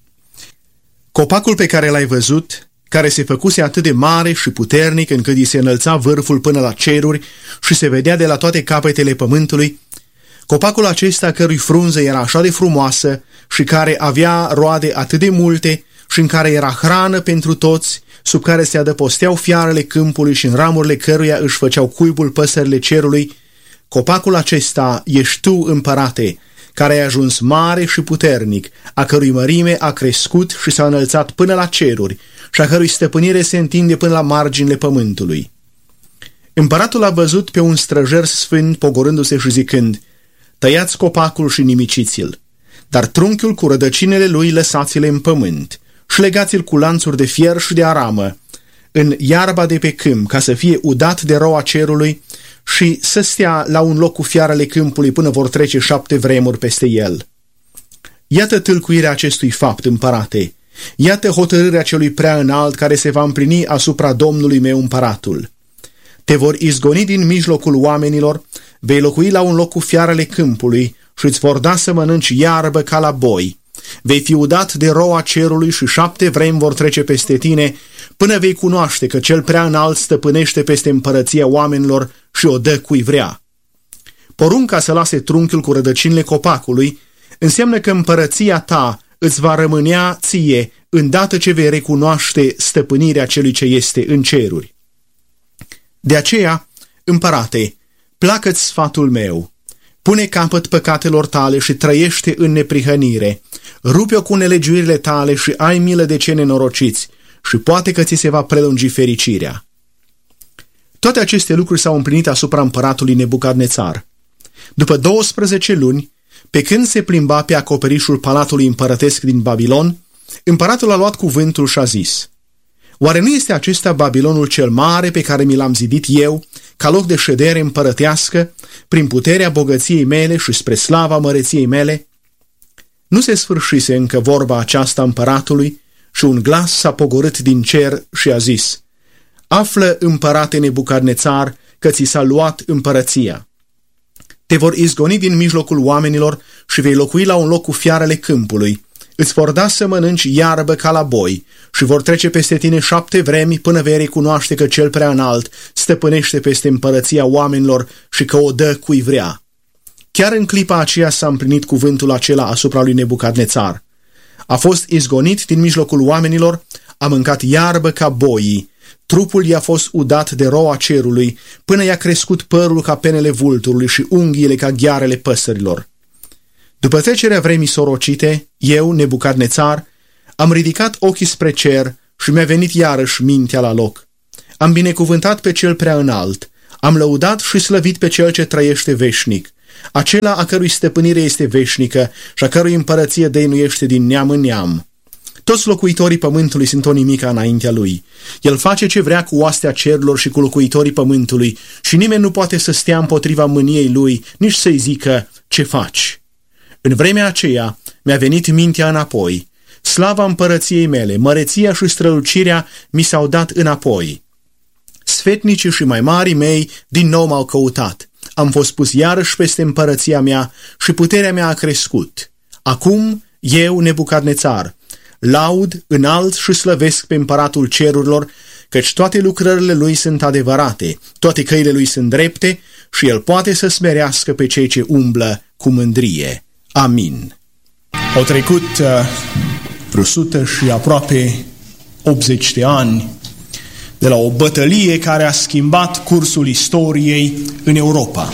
Copacul pe care l-ai văzut, care se făcuse atât de mare și puternic încât îi se înălța vârful până la ceruri și se vedea de la toate capetele pământului, copacul acesta cărui frunză era așa de frumoasă și care avea roade atât de multe și în care era hrană pentru toți, sub care se adăposteau fiarele câmpului și în ramurile căruia își făceau cuibul păsările cerului, copacul acesta ești tu, împărate, care ai ajuns mare și puternic, a cărui mărime a crescut și s-a înălțat până la ceruri și a cărui stăpânire se întinde până la marginile pământului. Împăratul a văzut pe un străjer sfânt pogorându-se și zicând: Tăiați copacul și nimiciți-l, dar trunchiul cu rădăcinile lui lăsați-le în pământ și legați-l cu lanțuri de fier și de aramă în iarba de pe câmp, ca să fie udat de roa cerului și să stea la un loc cu fiarele câmpului până vor trece șapte vremuri peste el. Iată tâlcuirea acestui fapt, împărate, iată hotărârea celui prea înalt care se va împlini asupra Domnului meu împăratul. Te vor izgoni din mijlocul oamenilor, vei locui la un loc cu fiarele câmpului și îți vor da să mănânci iarbă ca la boi. Vei fi udat de roa cerului și șapte vremi vor trece peste tine, până vei cunoaște că cel prea înalt stăpânește peste împărăția oamenilor și o dă cui vrea. Porunca să lase trunchiul cu rădăcinile copacului înseamnă că împărăția ta îți va rămânea ție îndată ce vei recunoaște stăpânirea celui ce este în ceruri. De aceea, împărate, placă-ți sfatul meu, pune capăt păcatelor tale și trăiește în neprihănire, rupe-o cu nelegiuirile tale și ai milă de cei nenorociți și poate că ți se va prelungi fericirea. Toate aceste lucruri s-au împlinit asupra împăratului Nebucadnețar. După douăsprezece luni, pe când se plimba pe acoperișul palatului împărătesc din Babilon, împăratul a luat cuvântul și a zis: Oare nu este acesta Babilonul cel mare pe care mi l-am zidit eu, ca loc de ședere împărătească, prin puterea bogăției mele și spre slava măreției mele? Nu se sfârșise încă vorba aceasta împăratului și un glas s-a pogorât din cer și a zis: Află, împărate Nebucadnețar, că ți s-a luat împărăția. Te vor izgoni din mijlocul oamenilor și vei locui la un loc cu fiarele câmpului. Îți vor da să mănânci iarbă ca la boi și vor trece peste tine șapte vremi până vei recunoaște că cel prea înalt stăpânește peste împărăția oamenilor și că o dă cui vrea. Chiar în clipa aceea s-a împlinit cuvântul acela asupra lui Nebucadnețar. A fost izgonit din mijlocul oamenilor, a mâncat iarbă ca boii trupul i-a fost udat de roa cerului, până i-a crescut părul ca penele vulturului și unghiile ca ghearele păsărilor. După trecerea vremii sorocite, eu, Nebucadnețar, am ridicat ochii spre cer și mi-a venit iarăși mintea la loc. Am binecuvântat pe cel prea înalt, am lăudat și slăvit pe cel ce trăiește veșnic, acela a cărui stăpânire este veșnică și a cărui împărăție dăinuiește din neam în neam. Toți locuitorii pământului sunt o nimica înaintea lui. El face ce vrea cu oastea cerurilor și cu locuitorii pământului și nimeni nu poate să stea împotriva mâniei lui, nici să-i zică ce faci. În vremea aceea mi-a venit mintea înapoi. Slava împărăției mele, măreția și strălucirea mi s-au dat înapoi. Sfetnicii și mai marii mei din nou m-au căutat. Am fost pus iarăși peste împărăția mea și puterea mea a crescut. Acum, eu, Nebucadnețar, laud, înalt și slăvesc pe împăratul cerurilor, căci toate lucrările lui sunt adevărate, toate căile lui sunt drepte și el poate să smerească pe cei ce umblă cu mândrie. Amin. Au trecut uh, vreo sută și aproape optzeci de ani de la o bătălie care a schimbat cursul istoriei în Europa.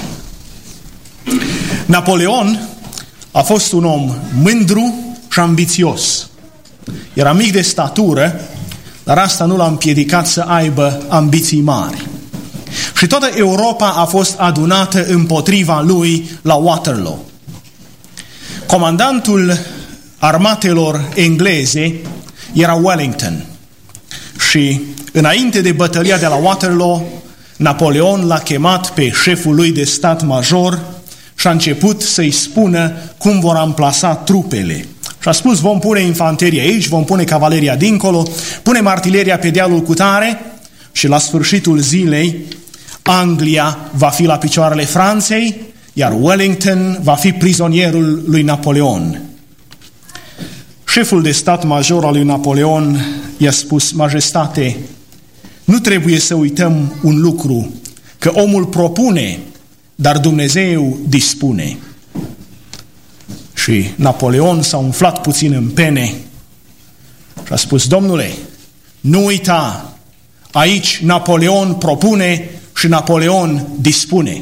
Napoleon a fost un om mândru și ambițios. Era mic de statură, dar asta nu l-a împiedicat să aibă ambiții mari. Și toată Europa a fost adunată împotriva lui la Waterloo. Comandantul armatelor engleze era Wellington și înainte de bătălia de la Waterloo, Napoleon l-a chemat pe șeful lui de stat major și a început să-i spună cum vor amplasa trupele. Și a spus, vom pune infanteria aici, vom pune cavaleria dincolo, punem artileria pe dealul cutare și la sfârșitul zilei Anglia va fi la picioarele Franței, iar Wellington va fi prizonierul lui Napoleon. Șeful de stat major al lui Napoleon i-a spus, Majestate, nu trebuie să uităm un lucru, că omul propune, dar Dumnezeu dispune. Și Napoleon s-a umflat puțin în pene și a spus, Domnule, nu uita, aici Napoleon propune și Napoleon dispune.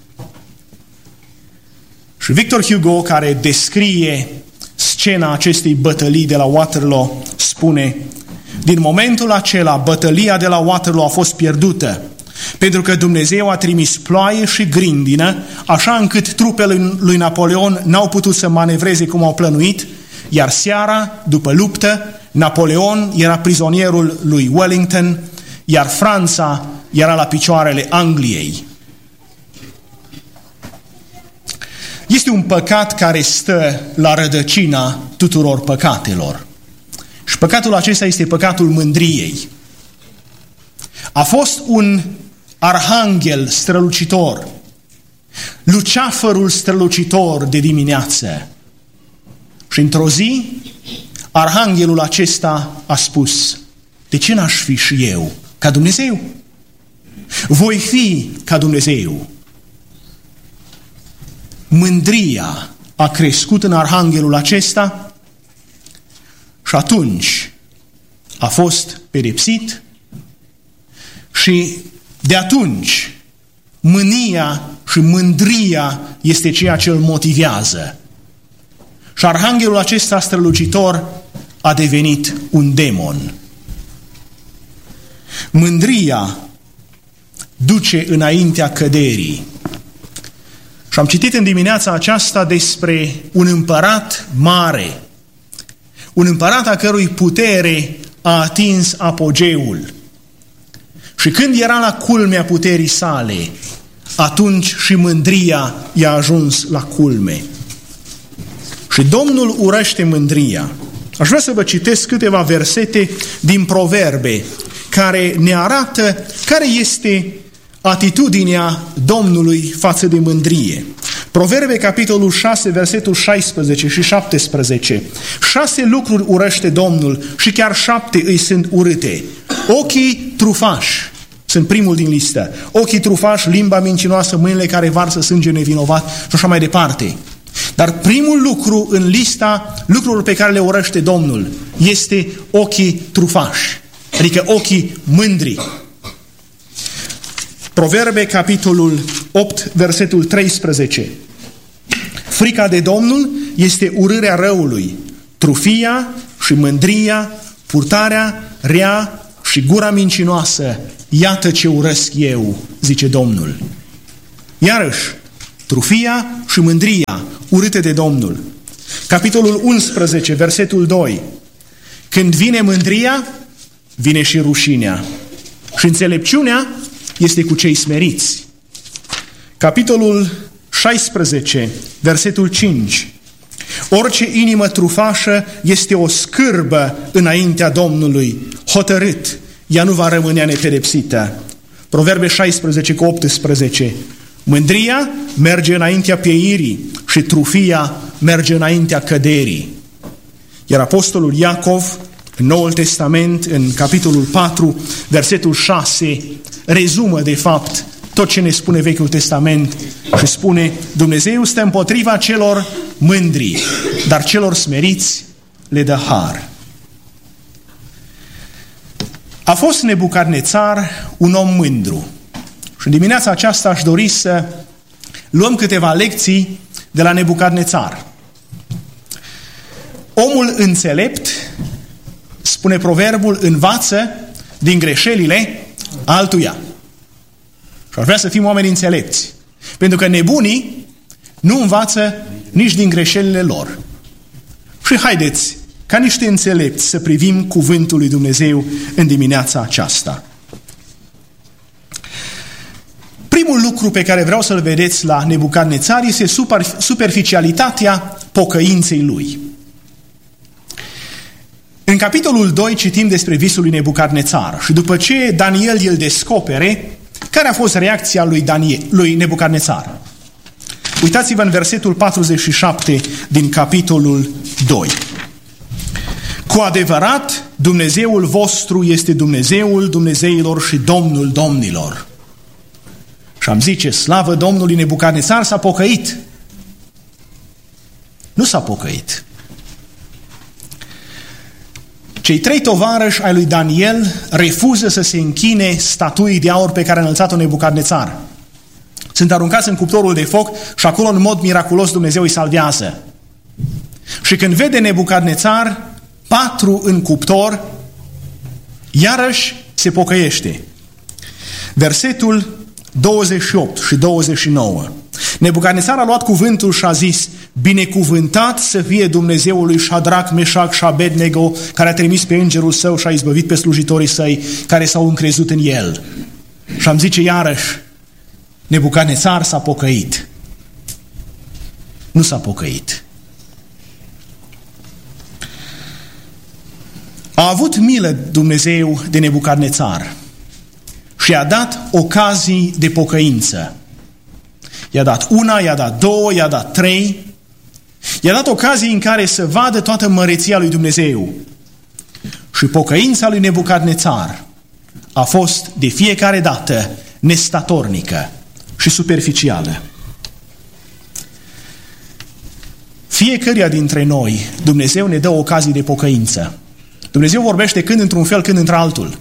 Și Victor Hugo, care descrie scena acestei bătălii de la Waterloo, spune, din momentul acela, bătălia de la Waterloo a fost pierdută, pentru că Dumnezeu a trimis ploaie și grindină, așa încât trupele lui Napoleon n-au putut să manevreze cum au plănuit, iar seara, după luptă, Napoleon era prizonierul lui Wellington, iar Franța era la picioarele Angliei. Este un păcat care stă la rădăcina tuturor păcatelor. Și păcatul acesta este păcatul mândriei. A fost un arhanghel strălucitor, luceafărul strălucitor de dimineață. Și într-o zi, arhanghelul acesta a spus, de ce n-aș fi și eu ca Dumnezeu? Voi fi ca Dumnezeu. Mândria a crescut în arhanghelul acesta și atunci a fost pedepsit și de atunci mânia și mândria este ceea ce îl motivează. Și arhanghelul acesta strălucitor a devenit un demon. Mândria duce înaintea căderii. Și am citit în dimineața aceasta despre un împărat mare, un împărat a cărui putere a atins apogeul. Și când era la culmea puterii sale, atunci și mândria i-a ajuns la culme. Și Domnul urăște mândria. Aș vrea să vă citesc câteva versete din Proverbe, care ne arată care este atitudinea Domnului față de mândrie. Proverbe, capitolul șase, versetul șaisprezece și șaptesprezece. Șase lucruri urăște Domnul și chiar șapte îi sunt urâte. Ochii trufași sunt primul din listă. Ochii trufași, limba mincinoasă, mâinile care varsă sânge nevinovat și așa mai departe. Dar primul lucru în lista lucrurilor pe care le urăște Domnul este ochii trufași. adică ochii mândri. Proverbe, capitolul opt, versetul treisprezece. Frica de Domnul este urârea răului, trufia și mândria, purtarea rea și gura mincinoasă. Iată ce urăsc eu, zice Domnul. Iarăși, trufia și mândria, urâte de Domnul. Capitolul unsprezece, versetul doi. Când vine mândria, vine și rușinea. Și înțelepciunea este cu cei smeriți. Capitolul șaisprezece, versetul cinci. Orice inimă trufașă este o scârbă înaintea Domnului, hotărât, ea nu va rămâne nepedepsită. Proverbe șaisprezece cu optsprezece. Mândria merge înaintea pieirii și trufia merge înaintea căderii. Iar apostolul Iacov, în Noul Testament, în capitolul patru, versetul șase, rezumă de fapt tot ce ne spune Vechiul Testament și spune: Dumnezeu stă împotriva celor mândri, dar celor smeriți le dă har. A fost Nebucadnețar un om mândru. Și în dimineața aceasta aș dori să luăm câteva lecții de la Nebucadnețar. Omul înțelept, spune proverbul, învață din greșelile altuia. Și aș vrea să fim oameni înțelepți. Pentru că nebunii nu învață nici din greșelile lor. Și haideți, ca niște înțelepți, să privim cuvântul lui Dumnezeu în dimineața aceasta. Primul lucru pe care vreau să-l vedeți la Nebucadnețar este superficialitatea pocăinței lui. În capitolul doi citim despre visul lui Nebucadnețar și după ce Daniel îl descopere, care a fost reacția lui, Daniel, lui Nebucadnețar? Uitați-vă în versetul patruzeci și șapte din capitolul doi. Cu adevărat, Dumnezeul vostru este Dumnezeul Dumnezeilor și Domnul domnilor. Și am zice, slavă Domnului, Nebucadnețar s-a pocăit. Nu s-a pocăit. Cei trei tovarăși ai lui Daniel refuză să se închine statuii de aur pe care a înălțat-o Nebucadnețar. Sunt aruncați în cuptorul de foc și acolo în mod miraculos Dumnezeu îi salvează. Și când vede Nebucadnețar patru în cuptor, iarăși se pocăiește. Versetul douăzeci și opt și douăzeci și nouă. Nebucadnețar a luat cuvântul și a zis: binecuvântat să fie Dumnezeul lui Șadrac, Meșac și Abednego, care a trimis pe îngerul său și a izbăvit pe slujitorii săi care s-au încrezut în el. Și am zice iarăși, Nebucadnețar s-a pocăit. Nu s-a pocăit. A avut milă Dumnezeu de Nebucadnețar și i-a dat ocazii de pocăință. I-a dat una, i-a dat două, i-a dat trei. I-a dat ocazii în care să vadă toată măreția lui Dumnezeu. Și pocăința lui Nebucadnețar a fost de fiecare dată nestatornică și superficială. Fiecăruia dintre noi Dumnezeu ne dă ocazii de pocăință. Dumnezeu vorbește când într-un fel, când într-altul.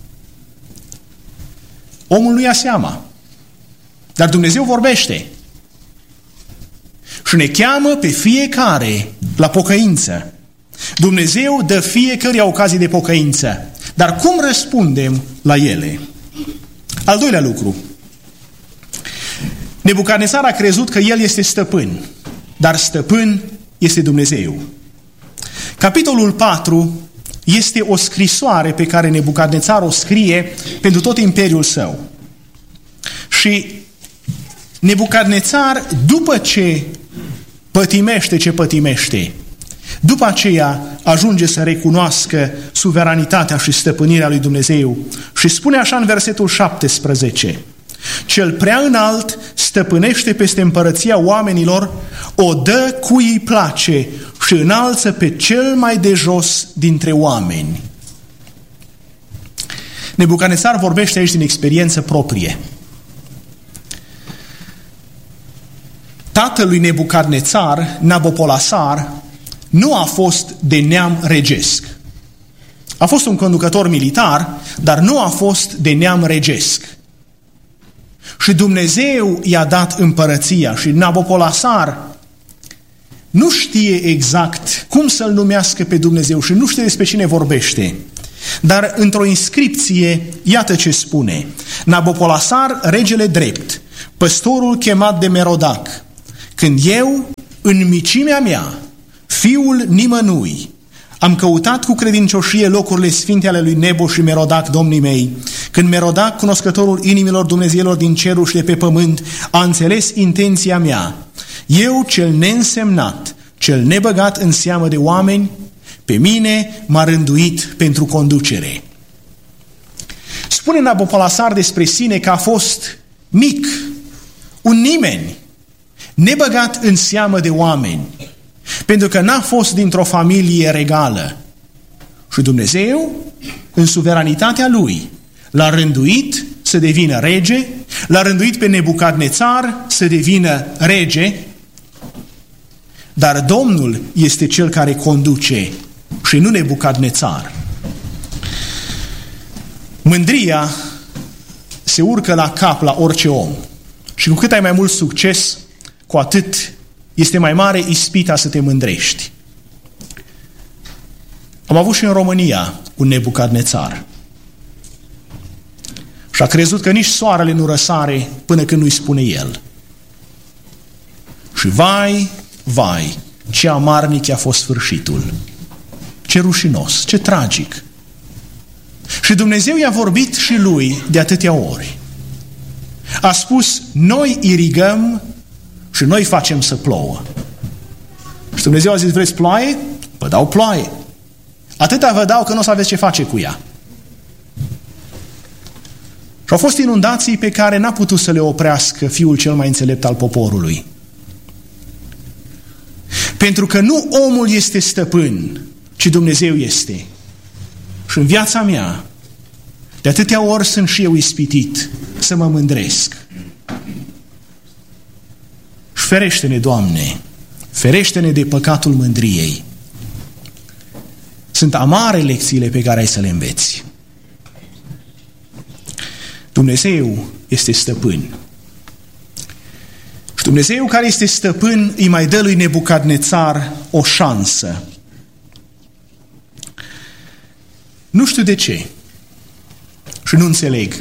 Omul nu ia seama. Dar Dumnezeu vorbește. Și ne cheamă pe fiecare la pocăință. Dumnezeu dă fiecăruia ocazii de pocăință. Dar cum răspundem la ele? Al doilea lucru. Nebucadnețar a crezut că el este stăpân, dar stăpân este Dumnezeu. Capitolul patru este o scrisoare pe care Nebucadnețar o scrie pentru tot imperiul său. Și Nebucadnețar, după ce pătimește ce pătimește, după aceea ajunge să recunoască suveranitatea și stăpânirea lui Dumnezeu și spune așa în versetul șaptesprezece: cel prea înalt stăpânește peste împărăția oamenilor, o dă cui îi place și înalță pe cel mai de jos dintre oameni. Nebucadnețar vorbește aici din experiență proprie. Tatălui Nebucadnețar, Nabopolasar, nu a fost de neam regesc. A fost un conducător militar, dar nu a fost de neam regesc. Și Dumnezeu i-a dat împărăția și Nabopolassar nu știe exact cum să-L numească pe Dumnezeu și nu știe despre cine vorbește. Dar într-o inscripție, iată ce spune: Nabopolassar, regele drept, păstorul chemat de Merodac, când eu, în micimea mea, fiul nimănui, am căutat cu credincioșie locurile sfinte ale lui Nebo și Merodac, domnii mei, când Merodac, cunoscătorul inimilor Dumnezeilor din cerul și de pe pământ, a înțeles intenția mea, eu, cel neînsemnat, cel nebăgat în seamă de oameni, pe mine m-a rânduit pentru conducere. Spune Nabopolassar despre sine că a fost mic, un nimeni, nebăgat în seamă de oameni, pentru că n-a fost dintr-o familie regală. Și Dumnezeu, în suveranitatea Lui, l-a rânduit să devină rege, l-a rânduit pe Nebucadnețar să devină rege, dar Domnul este Cel care conduce și nu Nebucadnețar. Mândria se urcă la cap la orice om. Și cu cât ai mai mult succes, cu atât este mai mare ispita să te mândrești. Am avut și în România un Nebucadnețar. Și a crezut că nici soarele nu răsare până când nu-i spune el. Și vai, vai, ce amarnic a fost sfârșitul. Ce rușinos, ce tragic. Și Dumnezeu i-a vorbit și lui de atâtea ori. A spus, noi irigăm și noi facem să plouă. Și Dumnezeu a zis, vreți ploaie? Vă dau ploaie. Atâta vă dau că nu o să aveți ce face cu ea. Și au fost inundații pe care n-a putut să le oprească fiul cel mai înțelept al poporului. Pentru că nu omul este stăpân, ci Dumnezeu este. Și în viața mea, de atâtea ori sunt și eu ispitit să mă mândresc. Și ferește-ne, Doamne, ferește-ne de păcatul mândriei. Sunt amare lecțiile pe care ai să le înveți. Dumnezeu este stăpân. Și Dumnezeu care este stăpân îi mai dă lui Nebucadnețar o șansă. Nu știu de ce și nu înțeleg.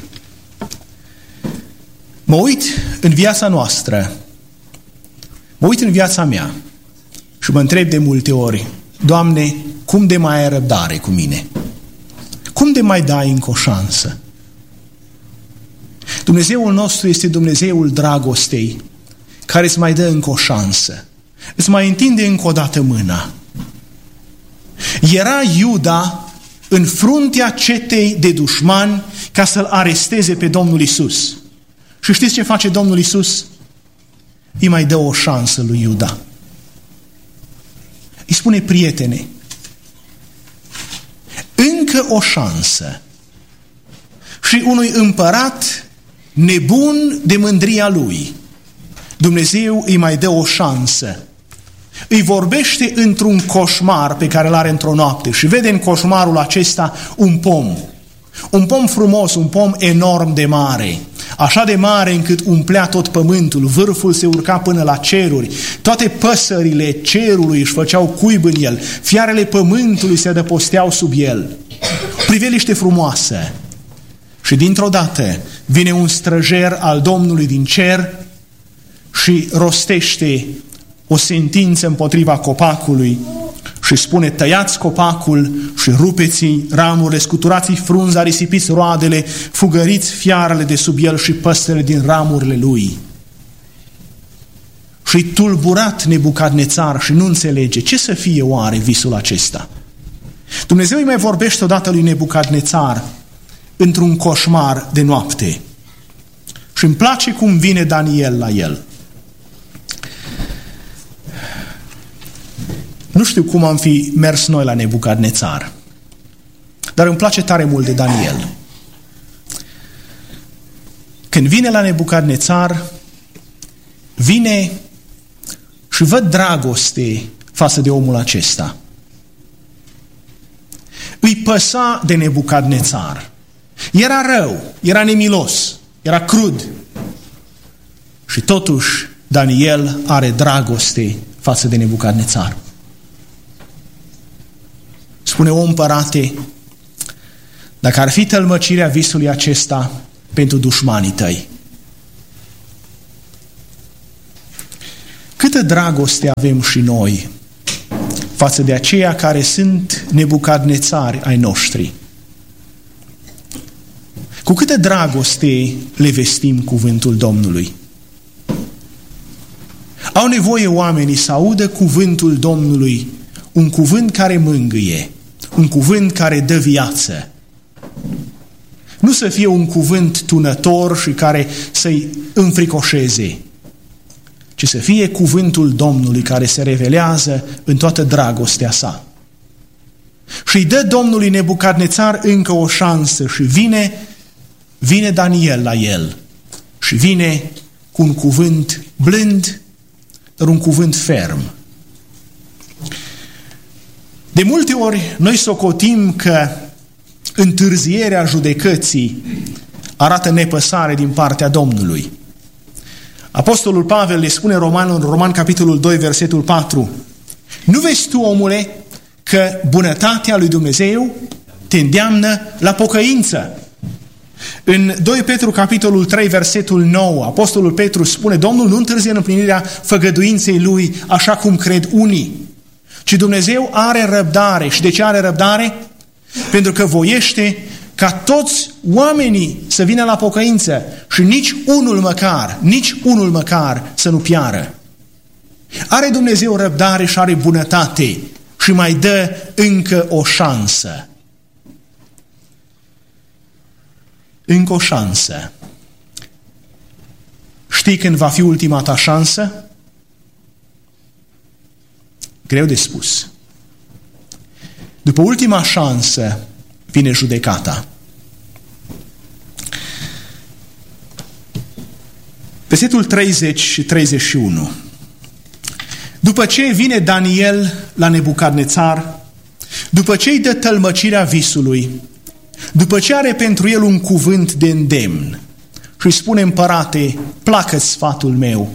Mă uit în viața noastră, mă uit în viața mea și mă întreb de multe ori, Doamne, cum de mai ai răbdare cu mine? Cum de mai dai încă o șansă? Dumnezeul nostru este Dumnezeul dragostei, care îți mai dă încă o șansă. Îți mai întinde încă o dată mâna. Era Iuda în fruntea cetei de dușmani ca să-L aresteze pe Domnul Iisus. Și știți ce face Domnul Iisus? Îi mai dă o șansă lui Iuda. Îi spune, prietene, încă o șansă. Și unui împărat nebun de mândria lui, Dumnezeu îi mai dă o șansă. Îi vorbește într-un coșmar pe care îl are într-o noapte și vede în coșmarul acesta un pom. Un pom frumos, un pom enorm de mare. Așa de mare încât umplea tot pământul, vârful se urca până la ceruri, toate păsările cerului își făceau cuib în el, fiarele pământului se adăposteau sub el. Priveliște frumoasă. Și dintr-o dată vine un străjer al Domnului din cer și rostește o sentință împotriva copacului și spune, tăiați copacul și rupeți ramurile, scuturați frunza, risipiți roadele, fugăriți fiarele de sub el și păsările din ramurile lui. Și tulburat Nebucadnețar și nu înțelege ce să fie oare visul acesta. Dumnezeu îi mai vorbește odată lui Nebucadnețar într-un coșmar de noapte. Și îmi place cum vine Daniel la el. Nu știu cum am fi mers noi la Nebucadnețar, dar îmi place tare mult de Daniel. Când vine la Nebucadnețar, vine și văd dragoste față de omul acesta. îi păsa de Nebucadnețar. Era rău, era nemilos, era crud. Și totuși Daniel are dragoste față de Nebucadnețar. Spune: o împărate, dacă ar fi tălmăcirea visului acesta pentru dușmanii tăi, câtă dragoste avem și noi față de aceia care sunt Nebucadnețari ai noștri. Cu câtă dragoste le vestim cuvântul Domnului. Au nevoie oamenii să audă cuvântul Domnului, un cuvânt care mângâie, un cuvânt care dă viață. Nu să fie un cuvânt tunător și care să-i înfricoșeze, ci să fie cuvântul Domnului care se revelează în toată dragostea sa. Și îi dă Domnului Nebucadnețar încă o șansă și vine, vine Daniel la el și vine cu un cuvânt blând, dar un cuvânt ferm. De multe ori noi socotim că întârzierea judecății arată nepăsare din partea Domnului. Apostolul Pavel le spune Romanul, în Roman capitolul doi, versetul patru: nu vezi tu, omule, că bunătatea lui Dumnezeu te îndeamnă la pocăință? În doi Petru capitolul trei, versetul nouă, Apostolul Petru spune: Domnul nu întârzie în împlinirea făgăduinței lui, așa cum cred unii, ci Dumnezeu are răbdare. Și de ce are răbdare? Pentru că voiește ca toți oamenii să vină la pocăință și nici unul măcar, nici unul măcar să nu piară. Are Dumnezeu răbdare și are bunătate și mai dă încă o șansă. Încă o șansă. Știi când va fi ultima ta șansă? Greu de spus. După ultima șansă vine judecata. Versetul treizeci și treizeci și unu. După ce vine Daniel la Nebucadnețar, după ce îi dă tălmăcirea visului, după ce are pentru el un cuvânt de îndemn și îi spune: împărate, placă-ți sfatul meu,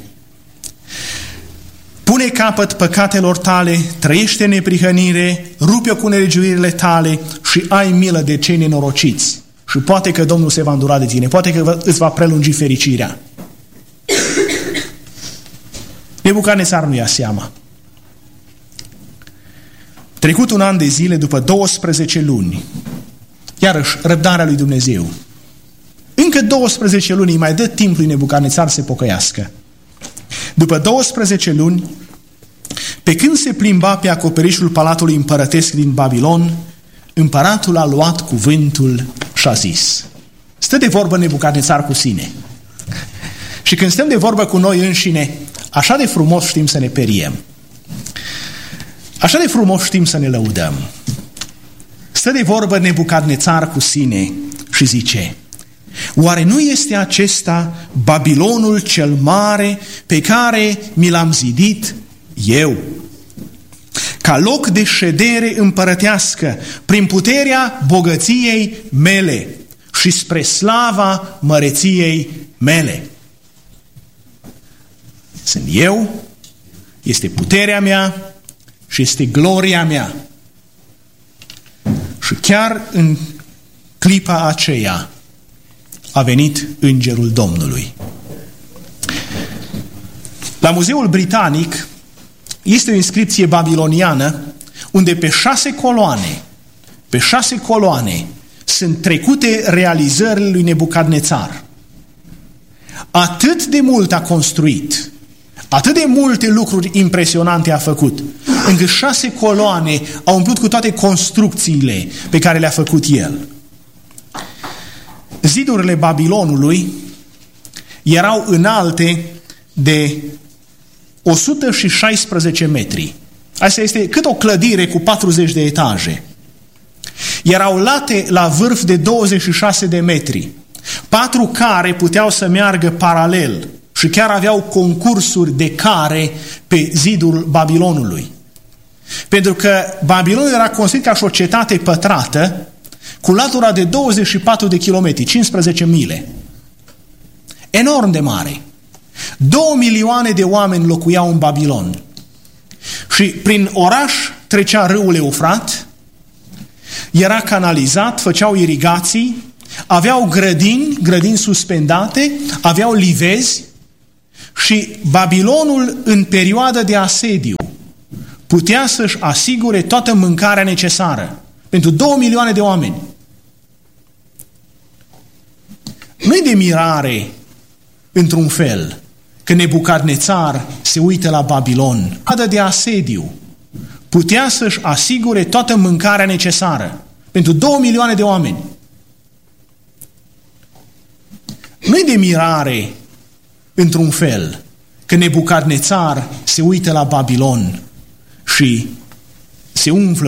pune capăt păcatelor tale, trăiește neprihănire, rupe-o cu nelegiuirile tale și ai milă de cei nenorociți. Și poate că Domnul se va îndura de tine, poate că îți va prelungi fericirea. Nebucadnețar nu ia seama. Trecut un an de zile, după douăsprezece luni, iarăși răbdarea lui Dumnezeu. Încă douăsprezece luni îi mai dă timp lui Nebucadnețar să se pocăiască. După douăsprezece luni, pe când se plimba pe acoperișul palatului împărătesc din Babilon, împăratul a luat cuvântul și a zis: stă de vorbă Nebucadnețar cu sine. Și când stăm de vorbă cu noi înșine, așa de frumos știm să ne periem. Așa de frumos știm să ne lăudăm. Stă de vorbă Nebucadnețar cu sine și zice: oare nu este acesta Babilonul cel mare pe care mi l-am zidit eu, ca loc de ședere împărătească, prin puterea bogăției mele și spre slava măreției mele? Sunt eu, este puterea mea și este gloria mea. Și chiar în clipa aceea a venit îngerul Domnului. La Muzeul Britanic este o inscripție babiloniană unde pe șase coloane, pe șase coloane sunt trecute realizările lui Nebucadnețar. Atât de mult a construit, atât de multe lucruri impresionante a făcut, încât șase coloane au umplut cu toate construcțiile pe care le-a făcut el. Zidurile Babilonului erau înalte de o sută șaisprezece metri. Asta este cât o clădire cu patruzeci de etaje. Erau late la vârf de douăzeci și șase de metri. Patru care puteau să meargă paralel și chiar aveau concursuri de care pe zidul Babilonului. Pentru că Babilon era construit ca și o cetate pătrată cu latura de douăzeci și patru de kilometri, cincisprezece mile. Enorm de mare. Două milioane de oameni locuiau în Babilon. Și prin oraș trecea râul Eufrat, era canalizat, făceau irigații, aveau grădini, grădini suspendate, aveau livezi și Babilonul în perioada de asediu putea să-și asigure toată mâncarea necesară pentru două milioane de oameni. Nu-i de mirare, într-un fel, că Nebucadnețar se uită la Babilon. Perioada de asediu putea să-și asigure toată mâncarea necesară pentru două milioane de oameni. Nu-i de mirare, într-un fel, că Nebucadnețar se uită la Babilon și se umflă